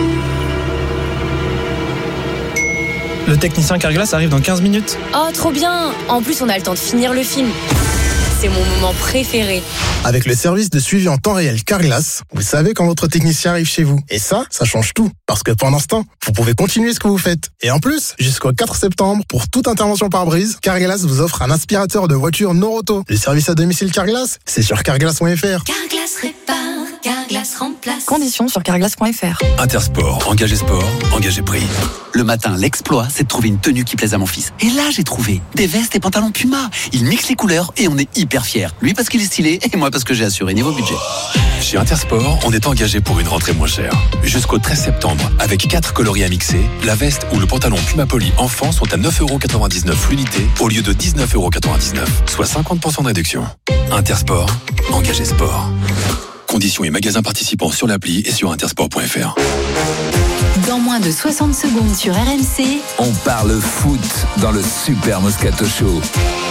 Le technicien Carglass arrive dans 15 minutes. Oh, trop bien! En plus, on a le temps de finir le film. C'est mon moment préféré. Avec le service de suivi en temps réel Carglass, vous savez quand votre technicien arrive chez vous. Et ça change tout. Parce que pendant ce temps, vous pouvez continuer ce que vous faites. Et en plus, jusqu'au 4 septembre, pour toute intervention par brise, Carglass vous offre un aspirateur de voiture Noroto. Le service à domicile Carglass, c'est sur carglass.fr. Carglass répare, Carglass remplace. Conditions sur carglass.fr. Intersport, engagé sport, engagé prix. Le matin, l'exploit, c'est de trouver une tenue qui plaise à mon fils. Et là, j'ai trouvé des vestes et pantalons Puma. Il mixe les couleurs et on est hyper fiers. Lui parce qu'il est stylé et moi parce que j'ai assuré niveau budget. Chez Intersport, on est engagé pour une rentrée moins chère. Jusqu'au 13 septembre, avec 4 coloris à mixer, la veste ou le pantalon Puma Poly enfant sont à 9,99 € l'unité au lieu de 19,99 €, soit 50% de réduction. Intersport, engagé sport. Conditions et magasins participants sur l'appli et sur intersport.fr. Dans moins de 60 secondes sur RMC, on parle foot dans le Super Moscato Show.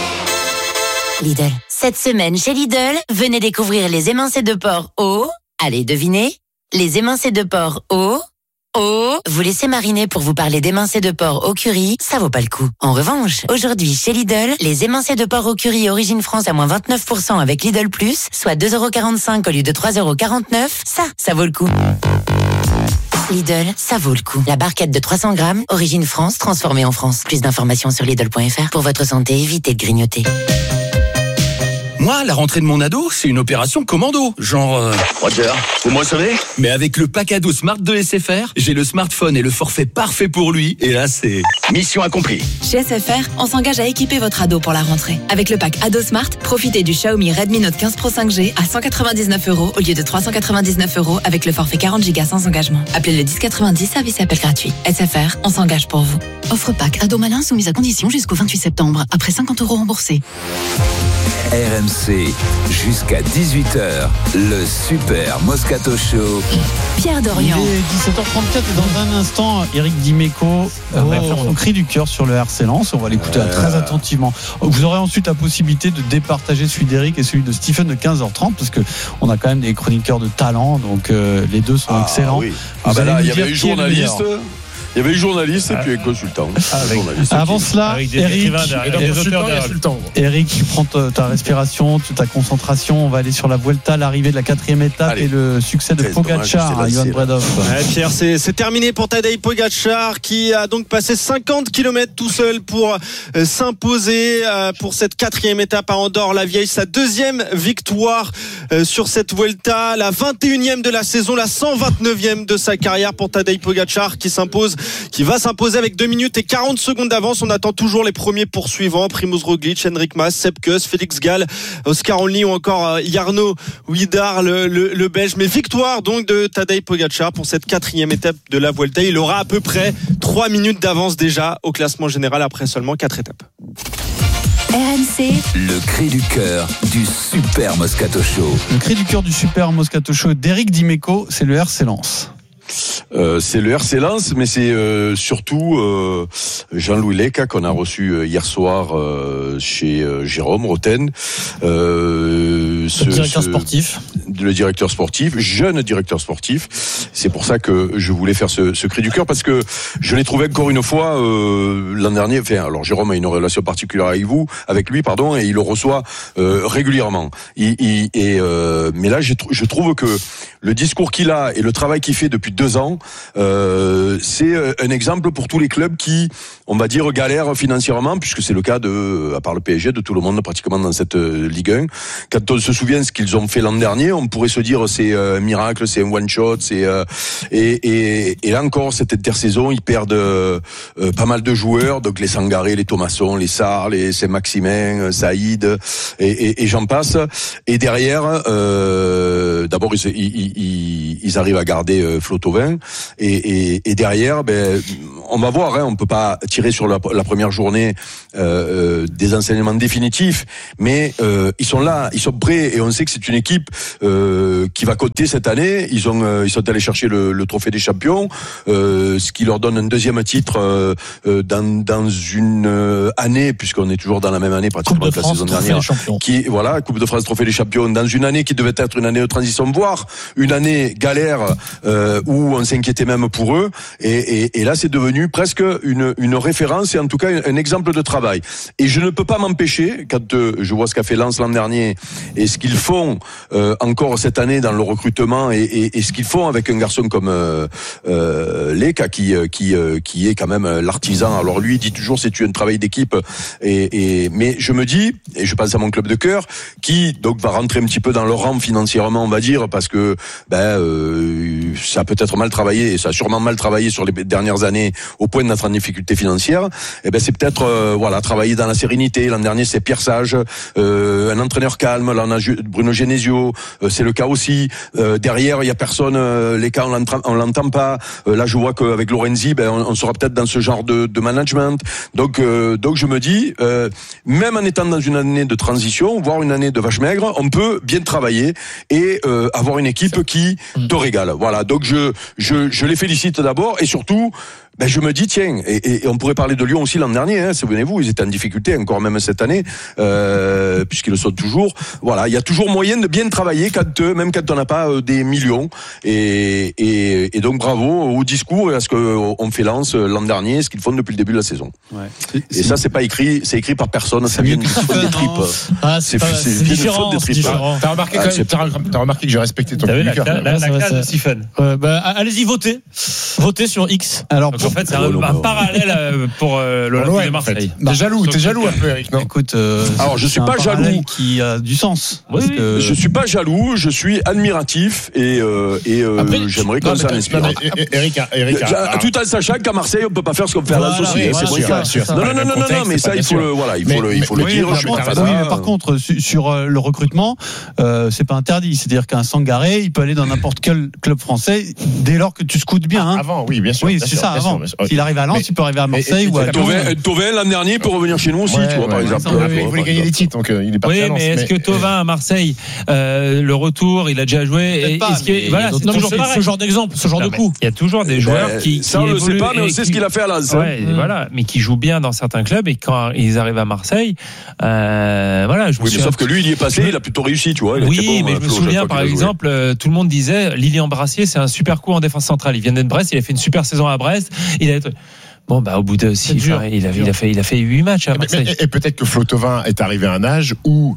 Lidl. Cette semaine chez Lidl, venez découvrir les émincés de porc au... Allez, devinez. Les émincés de porc au... Vous laissez mariner pour vous parler d'émincés de porc au curry, ça vaut pas le coup. En revanche, aujourd'hui chez Lidl, les émincés de porc au curry origine France à moins 29% avec Lidl Plus, soit 2,45 € au lieu de 3,49 €, ça vaut le coup. Lidl, ça vaut le coup. La barquette de 300 grammes, origine France, transformée en France. Plus d'informations sur Lidl.fr. Pour votre santé, évitez de grignoter. Moi, la rentrée de mon ado, c'est une opération commando. Genre... Roger, vous me recevez? Mais avec le pack ado Smart de SFR, j'ai le smartphone et le forfait parfait pour lui. Et là, c'est... mission accomplie. Chez SFR, on s'engage à équiper votre ado pour la rentrée. Avec le pack Ado Smart, profitez du Xiaomi Redmi Note 15 Pro 5G à 199 € au lieu de 399 € avec le forfait 40 Go sans engagement. Appelez le 1090, service et appel gratuit. SFR, on s'engage pour vous. Offre pack Ado Malin soumise à conditions jusqu'au 28 septembre. Après 50 € remboursés. RMC, jusqu'à 18h, le Super Moscato Show. Pierre Dorian. Il est 17h34 et dans un instant, Eric Dimeco va faire son cri du cœur sur le RC Lens. On va l'écouter très attentivement. Vous aurez ensuite la possibilité de départager celui d'Eric et celui de Stephen de 15h30 parce qu'on a quand même des chroniqueurs de talent, donc les deux sont excellents. Oui. Là, il y avait eu journaliste. Il y avait eu journaliste et puis un consultant. Avant cela, Eric, prends ta respiration, ta concentration. On va aller sur la Vuelta, l'arrivée de la 4e étape et le succès de Pogačar à Johan Bredov. Pierre, c'est terminé pour Tadej Pogačar qui a donc passé 50 km tout seul pour s'imposer pour cette 4e étape à Andorre-la-Vieille. Sa 2e victoire sur cette Vuelta, la 21e de la saison, la 129e de sa carrière pour Tadej Pogačar qui va s'imposer avec 2 minutes et 40 secondes d'avance. On attend toujours les premiers poursuivants, Primož Roglič, Henrik Mas, Sepp Kuss, Félix Gall, Oscar Only ou encore Jarno Widar, le Belge. Mais victoire donc de Tadej Pogačar pour cette 4e étape de la Vuelta. Il aura à peu près 3 minutes d'avance déjà au classement général après seulement 4 étapes. RMC, le cri du cœur du Super Moscato Show. Le cri du cœur du Super Moscato Show d'Eric Dimeco, c'est le RC Lens. C'est le RC Lens, mais c'est surtout Jean-Louis Leca qu'on a reçu hier soir chez Jérôme Roten. Directeur sportif le directeur sportif, jeune directeur sportif. C'est pour ça que je voulais faire ce cri du cœur, parce que je l'ai trouvé encore une fois l'an dernier. Enfin, alors Jérôme a une relation particulière avec lui, et il le reçoit régulièrement. Mais là, je trouve que le discours qu'il a et le travail qu'il fait depuis 2 ans, c'est un exemple pour tous les clubs qui, on va dire, galèrent financièrement, puisque c'est le cas à part le PSG, de tout le monde pratiquement dans cette Ligue 1. Quand on se souvient ce qu'ils ont fait l'an dernier, on pourrait se dire c'est un miracle, c'est un one shot, et là encore cette intersaison, ils perdent pas mal de joueurs, donc les Sangaré, les Thomasson, les Sarr, les Saint-Maximin, Saïd et j'en passe. Et derrière, d'abord ils arrivent à garder Flo-Thauvin, et derrière, on va voir, on peut pas tirer sur la première journée des enseignements définitifs, mais ils sont là, ils sont prêts, et on sait que c'est une équipe qui va compter cette année. Ils sont allés chercher le trophée des champions, ce qui leur donne un 2e titre dans une année, puisqu'on est toujours dans la même année pratiquement que la saison dernière, Coupe de France, trophée des champions, dans une année qui devait être une année de transition, voire une année galère où on s'inquiétait même pour eux, et là c'est devenu presque une référence, et en tout cas un exemple de travail. Et je ne peux pas m'empêcher, quand je vois ce qu'a fait Lens l'an dernier et ce qu'ils font encore cette année dans le recrutement, et ce qu'ils font avec un garçon comme Leka qui est quand même l'artisan. Alors lui il dit toujours c'est un travail d'équipe, mais je me dis, et je pense à mon club de cœur qui donc va rentrer un petit peu dans le rang financièrement, on va dire, parce que ça a peut-être mal travaillé, et ça a sûrement mal travaillé sur les dernières années au point d'être en difficulté financière. Et c'est peut-être travailler dans la sérénité. L'an dernier c'est Pierre Sage, un entraîneur calme. Là on a Bruno Genesio, c'est le cas aussi. Derrière il y a personne, les cas on l'entend pas. Là je vois qu'avec Lorenzi on sera peut-être dans ce genre de management. Donc je me dis, même en étant dans une année de transition, voire une année de vache maigre, on peut bien travailler et avoir une équipe qui te régale. Voilà, donc je les félicite d'abord, et surtout je me dis tiens, et on pourrait parler de Lyon aussi l'an dernier, souvenez-vous, ils étaient en difficulté encore même cette année, puisqu'ils le sont toujours. Voilà, il y a toujours moyen de bien travailler même quand on n'a pas des millions, et donc bravo au discours et à ce qu'on fait Lens l'an dernier, ce qu'ils font depuis le début de la saison. Ouais. Et ça c'est pas écrit, c'est écrit par personne, ça vient du fond des tripes. C'est différent. T'as remarqué que j'ai respecté ton public. La classe de Stephen. Allez-y, votez sur X. Alors en fait, c'est un parallèle pour l'Olympique de Marseille. T'es jaloux un peu, Eric, non? Écoute, alors je suis pas jaloux, qui a du sens. Oui. Je suis pas jaloux, je suis admiratif, et j'aimerais que ça m'inspire. Eric, tout en sachant qu'à Marseille on peut pas faire ce qu'on fait à Lens aussi. Non, mais ça il faut le dire. Mais par contre, sur le recrutement, c'est pas interdit. C'est-à-dire qu'un Sangaré, il peut aller dans n'importe quel club français dès lors que tu scoutes bien. Avant, oui, bien sûr. Oui, c'est ça, avant. S'il arrive à Lens, il peut arriver à Marseille ou à Thauvin l'an dernier peut revenir chez nous aussi, tu vois, par exemple. Il voulait gagner des titres, donc il est parti à Lens. Oui, mais est-ce que Thauvin à Marseille, le retour, il a déjà joué, voilà, c'est toujours ce genre d'exemple, ce genre de coup. Il y a toujours des joueurs qui ça on le sait pas, mais on sait ce qu'il a fait à Lens. Voilà, mais qui jouent bien dans certains clubs, et quand ils arrivent à Marseille, voilà. Oui, mais sauf que lui, il y est passé, il a plutôt réussi, tu vois. Oui, mais je me souviens, par exemple, tout le monde disait Lilian Brassier, c'est un super coup en défense centrale. Il vient d'être Brest, il a fait une super saison à Brest. Bon, au bout de 6 jours, il a fait 8 matchs à Marseille. Et peut-être que Flo-Thauvin est arrivé à un âge où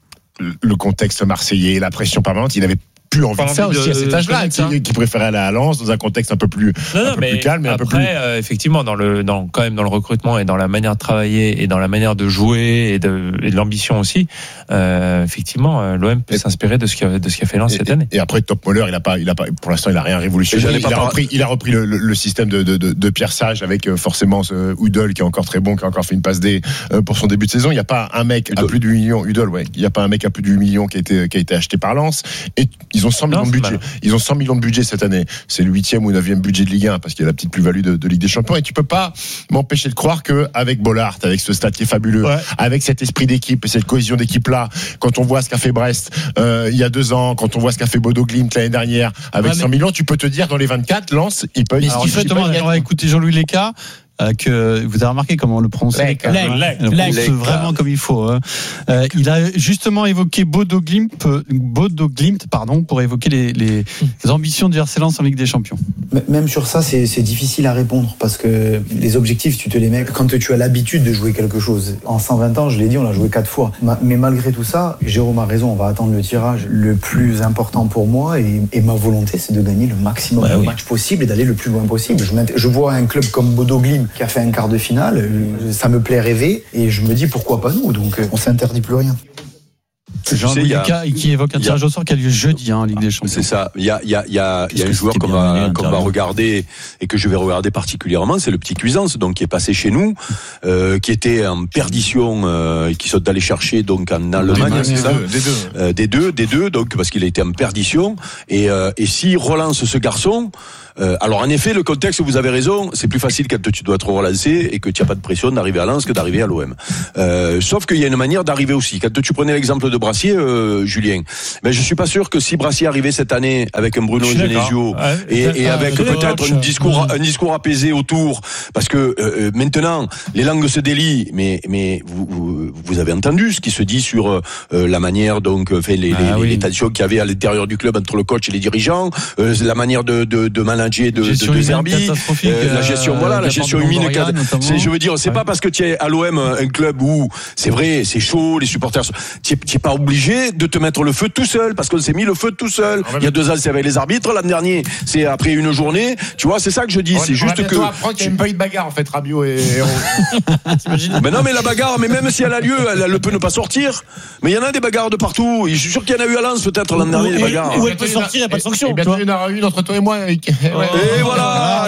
le contexte marseillais, la pression permanente, il avait plus envie de ça aussi à cet âge-là, qui préférait aller à Lens dans un contexte un peu plus calme, et un peu plus. Effectivement, quand même dans le recrutement et dans la manière de travailler et dans la manière de jouer et de l'ambition aussi, effectivement, l'OM peut s'inspirer de ce qu'a fait Lens cette année. Et après, Top Moller, il a pas, pour l'instant, il a rien révolutionné. Il a repris le système de Pierre Sage, avec forcément ce Udol qui est encore très bon, qui a encore fait une passe D pour son début de saison. Il n'y a pas un mec à plus de 8 millions, Udol, ouais. Il n'y a pas un mec à plus de 8 millions qui a été acheté par Lens. Et ils ont 100 millions de budget. Ils ont 100 millions de budget cette année. C'est le 8e ou 9e budget de Ligue 1, parce qu'il y a la petite plus-value de Ligue des Champions. Et tu peux pas m'empêcher de croire que avec Bollaert, avec ce stade qui est fabuleux, avec cet esprit d'équipe et cette cohésion d'équipe-là, quand on voit ce qu'a fait Brest il y a 2 ans, quand on voit ce qu'a fait Bodo Glimt l'année dernière, avec 100 millions, tu peux te dire dans les 24, Lens, ils peuvent. On va écouter Jean-Louis Léca. que vous avez remarqué comment on le prononce. Vraiment comme il faut. Il a justement évoqué Bodo Glimt, pour évoquer les ambitions du RC Lens en Ligue des Champions. Même sur ça, c'est difficile à répondre parce que les objectifs, tu te les mets quand tu as l'habitude de jouer quelque chose. En 120 ans, je l'ai dit, on l'a joué 4 fois. Mais malgré tout ça, Jérôme a raison, on va attendre le tirage. Le plus important pour moi et ma volonté, c'est de gagner le maximum de matchs possible et d'aller le plus loin possible. Je vois un club comme Bodo Glimt qui a fait un quart de finale, ça me plaît rêver et je me dis pourquoi pas nous, donc on s'interdit plus rien. Jean-Louis Lucas qui évoque un tirage au sort qui a lieu jeudi en Ligue des Champions. C'est ça. Il y a un joueur qu'on va regarder et que je vais regarder particulièrement, c'est le petit Cuisance, donc qui est passé chez nous, qui était en perdition, qui sont allés chercher donc en Allemagne, c'est ça. Des deux, donc parce qu'il a été en perdition et s'il relance ce garçon. Alors en effet, le contexte, vous avez raison, c'est plus facile quand tu dois être relancé et que tu n'as pas de pression d'arriver à Lens que d'arriver à l'OM. Sauf qu'il y a une manière d'arriver aussi. Quand tu prenais l'exemple de Brassier, Julien, mais je suis pas sûr que si Brassier arrivait cette année avec un Bruno Genesio et avec peut-être un discours apaisé autour, parce que maintenant les langues se délient, mais vous avez entendu ce qui se dit sur la manière donc les tensions qu'il y avait à l'intérieur du club entre le coach et les dirigeants, la manière de manager de Zerbi, la gestion humide. Je veux dire, c'est pas parce que tu es à l'OM un club où c'est vrai, c'est chaud, les supporters, tu es pas obligé de te mettre le feu tout seul, parce qu'on s'est mis le feu tout seul. Il y a 2 ans, c'est avec les arbitres, l'an dernier, c'est après une journée. Tu vois, c'est ça que je dis. C'est juste que. Il n'y a même pas eu de bagarre en fait, Rabiot et Hérault. Mais non, mais la bagarre, mais même si elle a lieu, elle peut ne pas sortir. Mais il y en a des bagarres de partout. Je suis sûr qu'il y en a eu à Lens peut-être l'an dernier des bagarres. Où elle peut sortir, il n'y a pas de sanction. Et bientôt il y en aura une entre toi et moi. Et voilà.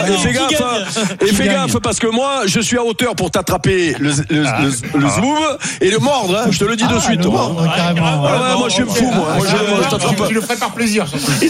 Et fais gaffe, parce que moi, je suis à hauteur pour t'attraper le zouv et le mordre. Je te le dis de suite. Moi, je suis fou. Moi, je t'attrape. Tu le ferais par plaisir. Il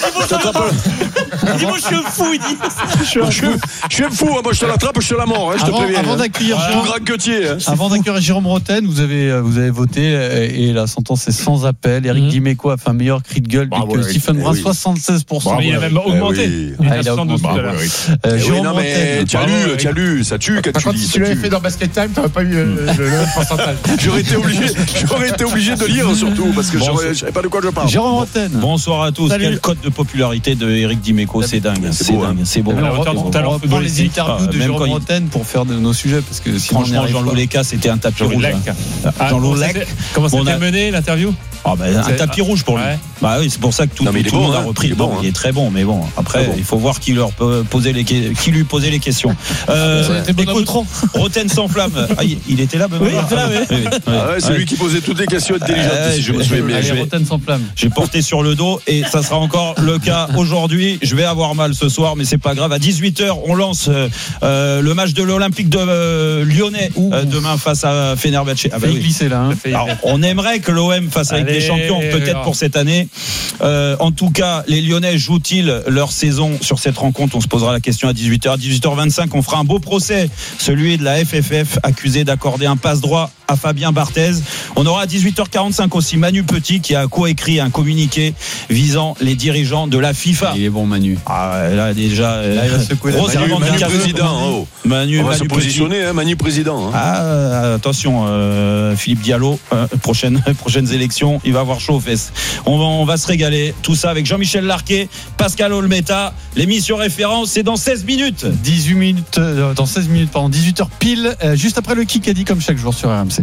dit moi, je suis fou. Il dit. Je suis fou. Moi, je te l'attrape, je te la mords. Je te préviens. Avant d'accueillir Jérôme Roten, vous avez voté et la sentence est sans appel. Eric Dimeco a fait un meilleur cri de gueule que Stephen Brun, 76%. Il a même augmenté. Il a augmenté. Jérôme Roten, tu as lu, ça tue quand tu lis. Si tu l'avais fait dans Basket Time, tu n'aurais pas eu le même pourcentage. J'aurais été obligé de lire surtout parce que je ne savais pas de quoi je parle. Jérôme Roten. Bonsoir à tous. Quel code de popularité de Eric Dimeco, c'est dingue. C'est beau. On reprend les interviews de Jérôme Roten pour faire de nos sujets parce que franchement, Jean-Loup Leca, c'était un tapis rouge. Jean-Loup Leca. Comment c'était mené l'interview? Un tapis rouge pour lui. Bah oui, c'est pour ça que tout le monde a repris. Il est très bon, mais bon, après, il faut voir qui lui posait les questions. Écoute, Roten sans flamme. Il était là, Benoît. Oui, il était là, oui. C'est lui qui posait toutes les questions intelligentes. Je me souviens bien. Roten sans flamme. J'ai porté sur le dos et ça sera encore le cas aujourd'hui. Je vais avoir mal ce soir, mais c'est pas grave. À 18h, on lance le match de l'Olympique de Lyonnais demain face à Fenerbahçe. Ah bah oui. Glisser là. Alors, on aimerait que l'OM fasse avec les champions, peut-être pour cette année. En tout cas, les Lyonnais jouent-ils leur saison sur cette rencontre? On se posera la question à 18h. À 18h25, on fera un beau procès, celui de la FFF, accusé d'accorder un passe-droit à Fabien Barthez. On aura à 18h45 aussi Manu Petit qui a coécrit un communiqué visant les dirigeants de la FIFA. Il est bon, Manu. Là déjà, il va secouer Manu président. On va se positionner, Manu président. Attention, Philippe Diallo, prochaines élections, il va avoir chaud aux fesses. On va se régaler. Tout ça avec Jean-Michel Larquet, Pascal Olmeta. L'émission référence, c'est dans 16 minutes. 18 minutes, dans 16 minutes, pardon, 18h pile, juste après le Kikadi comme chaque jour sur RMC.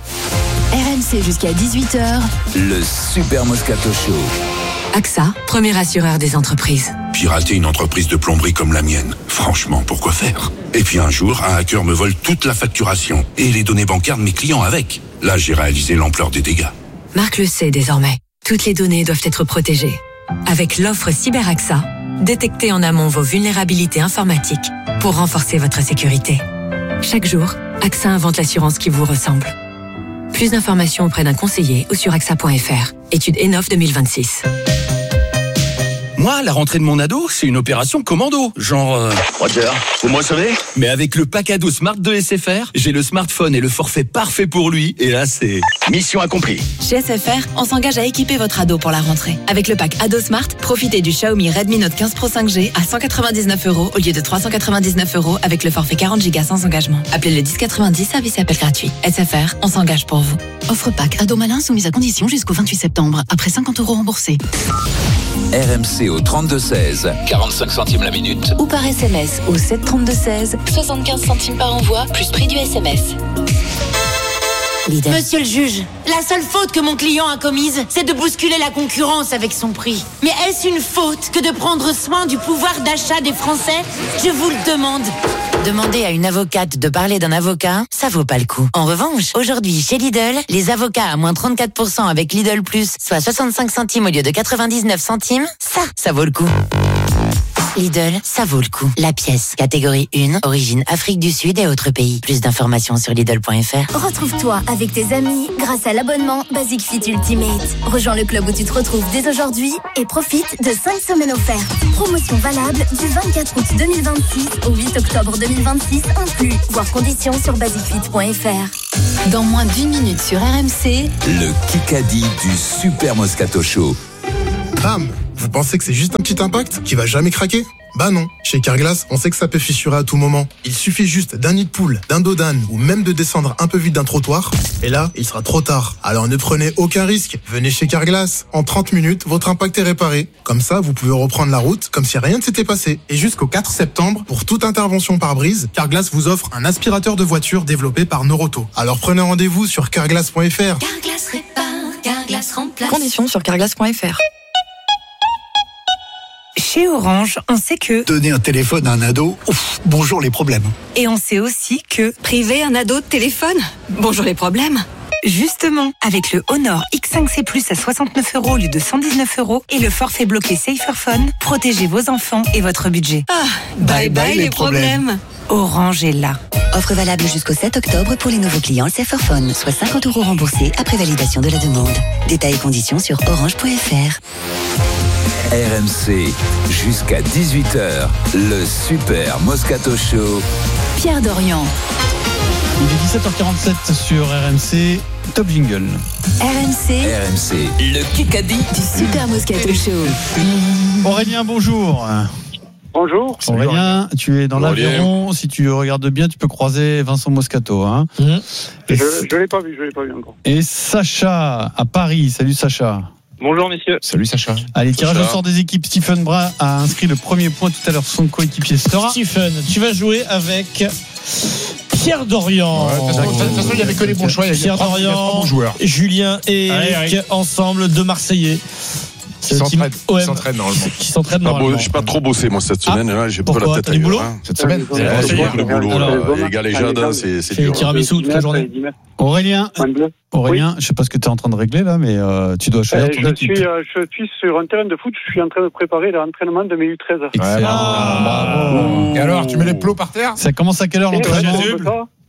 RMC jusqu'à 18h. Le Super Moscato Show. AXA, premier assureur des entreprises. Pirater une entreprise de plomberie comme la mienne, franchement, pourquoi faire? Et puis un jour, un hacker me vole toute la facturation et les données bancaires de mes clients avec. Là, j'ai réalisé l'ampleur des dégâts. Marc le sait désormais. Toutes les données doivent être protégées. Avec l'offre CyberAXA, détectez en amont vos vulnérabilités informatiques pour renforcer votre sécurité. Chaque jour, AXA invente l'assurance qui vous ressemble. Plus d'informations auprès d'un conseiller ou sur AXA.fr. Étude ENOF 2026. Moi, la rentrée de mon ado, c'est une opération commando. Genre... Roger, vous me recevez ? Mais avec le pack ado Smart de SFR, j'ai le smartphone et le forfait parfait pour lui. Et là, c'est... Mission accomplie. Chez SFR, on s'engage à équiper votre ado pour la rentrée. Avec le pack Ado Smart, profitez du Xiaomi Redmi Note 15 Pro 5G à 199 € au lieu de 399 € avec le forfait 40 Go sans engagement. Appelez le 1090, service et appel gratuit. SFR, on s'engage pour vous. Offre pack Ado Malin soumise à condition jusqu'au 28 septembre, après 50 € remboursés. RMC au 32-16, 45 centimes la minute. Ou par SMS au 732-16, 75 centimes par envoi, plus prix du SMS. Lidl. Monsieur le juge, la seule faute que mon client a commise, c'est de bousculer la concurrence avec son prix. Mais est-ce une faute que de prendre soin du pouvoir d'achat des Français ? Je vous le demande. Demander à une avocate de parler d'un avocat, ça vaut pas le coup. En revanche, aujourd'hui, chez Lidl, les avocats à moins 34% avec Lidl Plus, soit 65 centimes au lieu de 99 centimes, ça vaut le coup. Lidl, ça vaut le coup. La pièce, catégorie 1, origine Afrique du Sud et autres pays. Plus d'informations sur Lidl.fr. Retrouve-toi avec tes amis grâce à l'abonnement Basic Fit Ultimate. Rejoins le club où tu te retrouves dès aujourd'hui et profite de 5 semaines offertes. Promotion valable du 24 août 2026 au 8 octobre 2026 inclus. Voir conditions sur basicfit.fr. Dans moins d'1 minute sur RMC, le Kikadi du Super Moscato Show. Bam! Vous pensez que c'est juste un petit impact qui va jamais craquer ? Bah non. Chez Carglass, on sait que ça peut fissurer à tout moment. Il suffit juste d'un nid de poule, d'un dos d'âne ou même de descendre un peu vite d'un trottoir. Et là, il sera trop tard. Alors ne prenez aucun risque. Venez chez Carglass. En 30 minutes, votre impact est réparé. Comme ça, vous pouvez reprendre la route comme si rien ne s'était passé. Et jusqu'au 4 septembre, pour toute intervention pare-brise, Carglass vous offre un aspirateur de voiture développé par Noroto. Alors prenez rendez-vous sur carglass.fr. Carglass répare, Carglass remplace. Conditions sur carglass.fr. Chez Orange, on sait que... Donner un téléphone à un ado, bonjour les problèmes. Et on sait aussi que... Priver un ado de téléphone, bonjour les problèmes. Justement, avec le Honor X5C Plus à 69 € au lieu de 119 € et le forfait bloqué Saferphone, protégez vos enfants et votre budget. Bye bye les problèmes. Orange est là. Offre valable jusqu'au 7 octobre pour les nouveaux clients Saferphone, soit 50 € remboursés après validation de la demande. Détails et conditions sur orange.fr. RMC, jusqu'à 18h, le Super Moscato Show. Pierre Dorian. Il est 17h47 sur RMC, top jingle. RMC, le Kikadi du Super Moscato Show. Aurélien, bonjour. Bonjour. Aurélien, tu es dans l'Aveyron. Si tu regardes bien, tu peux croiser Vincent Moscato. Hein. Je ne l'ai pas vu encore. Et Sacha à Paris. Salut Sacha. Bonjour messieurs. Salut Sacha. Allez, tirage au sort des équipes. Stephen Brun a inscrit le premier point tout à l'heure. Son coéquipier sera. Stephen, tu vas jouer avec Pierre Dorian. De toute façon, il n'y avait que les bons choix. Pierre Dorian, Julien et Eric ensemble, deux Marseillais. Qui s'entraîne normalement. Qui s'entraîne normalement. Je n'ai pas trop bossé moi cette semaine. Là, j'ai pas la tête. T'as du boulot cette semaine. C'est beaucoup de boulot. Les galéjades, c'est dur. Tiramisu toute la journée. Aurélien, je sais pas ce que tu es en train de régler là, mais tu dois choisir ton équipe. Je suis sur un terrain de foot. Je suis en train de préparer l'entraînement de mes U13. Bravo. Et alors, tu mets les plots par terre ? Ça commence à quelle heure l'entraînement ? 18h ?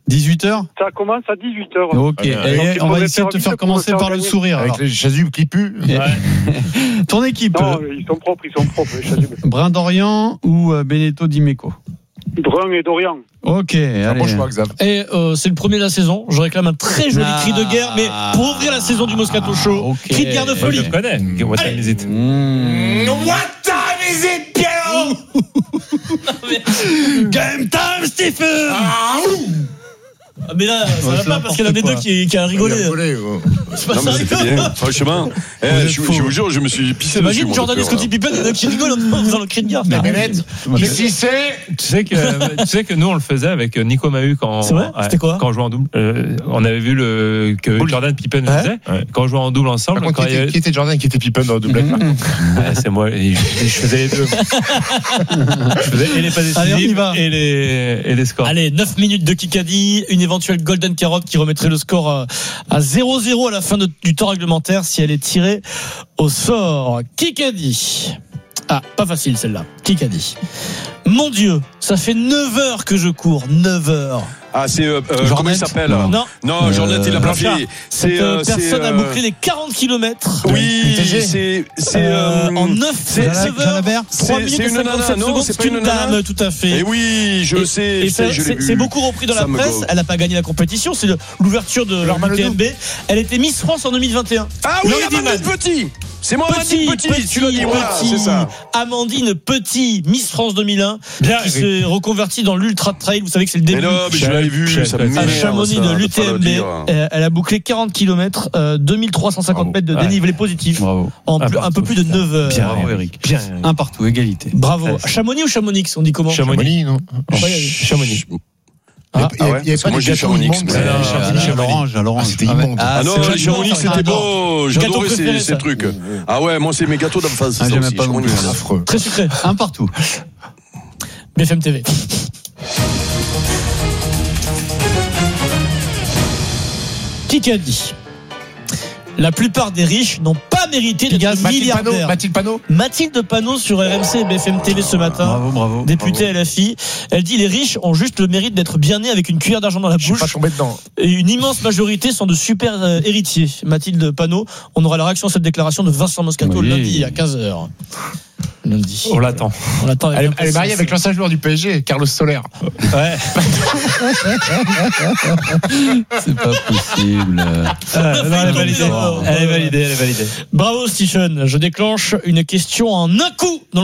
Ça commence à 18h. Ok, et on va essayer de te faire commencer par le sourire. Avec les chasubles qui puent. Ton équipe ? Non, ils sont propres, les chasubles. Brun Dorian ou Benedetto Di Meco ? Brun et Dorian. Ok, allez. Bon choix, Xav. Et c'est le premier de la saison. Je réclame un très joli cri de guerre, mais pour ouvrir la saison du Moscato Show, cri de guerre de folie. Je connais. What time is it? What time is it, Pierre? Game time, Stephen. Mais là, ça va pas parce qu'il y en a des deux qui a rigolé. C'est pas ça. Franchement, je vous jure, je me suis pissé dessus. Imagine Jordan et Scottie Pippen, il y en a qui rigolent en faisant le cri de guerre. Tu sais que nous on le faisait avec Nico Mahut quand on jouait en double. On avait vu que Jordan Pippen le faisait quand on jouait en double ensemble. Qui était Jordan, qui était Pippen dans le double avec moi? C'est moi. Je faisais les deux. Je faisais et les passes décisives et les scores. Allez, 9 minutes de Kikadi, une éventuelle Golden Carotte qui remettrait le score à 0-0 à la fin du temps réglementaire si elle est tirée au sort. Kikadi. Ah, pas facile celle-là. Kikadi. Mon Dieu, ça fait 9 heures que je cours. 9 heures. Ah, c'est comment il s'appelle? Non, Jornet, il l'a pas fait. Cette personne a bouclé les 40 km. Oui, c'est en 9 heures, 3 minutes et 57 secondes. C'est une dame, tout à fait. Et oui, je sais. C'est beaucoup repris dans la presse. Elle n'a pas gagné la compétition. C'est l'ouverture de l'UTMB. Elle était Miss France en 2021. Ah oui, Amandine Petit. C'est moi, Amandine Petit. Tu l'as dit, voilà, c'est ça. Amandine Petit, Miss France 2001, qui s'est reconvertie dans l'ultra trail. Vous savez que c'est le début. Mais non, mais je l'avais vu. À Chamonix de l'UTMB. Elle a bouclé 40 km, 2350 mètres de dénivelé positif. Bravo. En un peu plus de 9 heures. Bravo, Eric. Un partout, égalité. Bravo. Chamonix ou Chamonix, on dit comment? Chamonix, non? Chamonix. Il y a pas de gâteau Chamonix. À l'orange. C'était immonde. Ah non, les Chamonix, c'était beau. J'adorais ces trucs. Ah ouais, moi, c'est mes gâteaux d'enfance. J'aimais pas non plus. Très sucré. Un partout. BFM TV. Qui a dit? La plupart des riches n'ont pas mérité d'être milliardaires. Mathilde Panot sur RMC et BFM TV ce matin. Bravo. Députée LFI. Elle dit les riches ont juste le mérite d'être bien nés avec une cuillère d'argent dans la bouche. Pas tombé dedans. Et une immense majorité sont de super héritiers. Mathilde Panot. On aura la réaction à cette déclaration de Vincent Moscato lundi à 15h. Lundi. On l'attend. Elle est mariée avec l'ancien joueur du PSG, Carlos Soler. Ouais. C'est pas possible. Elle est validée. Bravo Stephen. Je déclenche une question en un coup.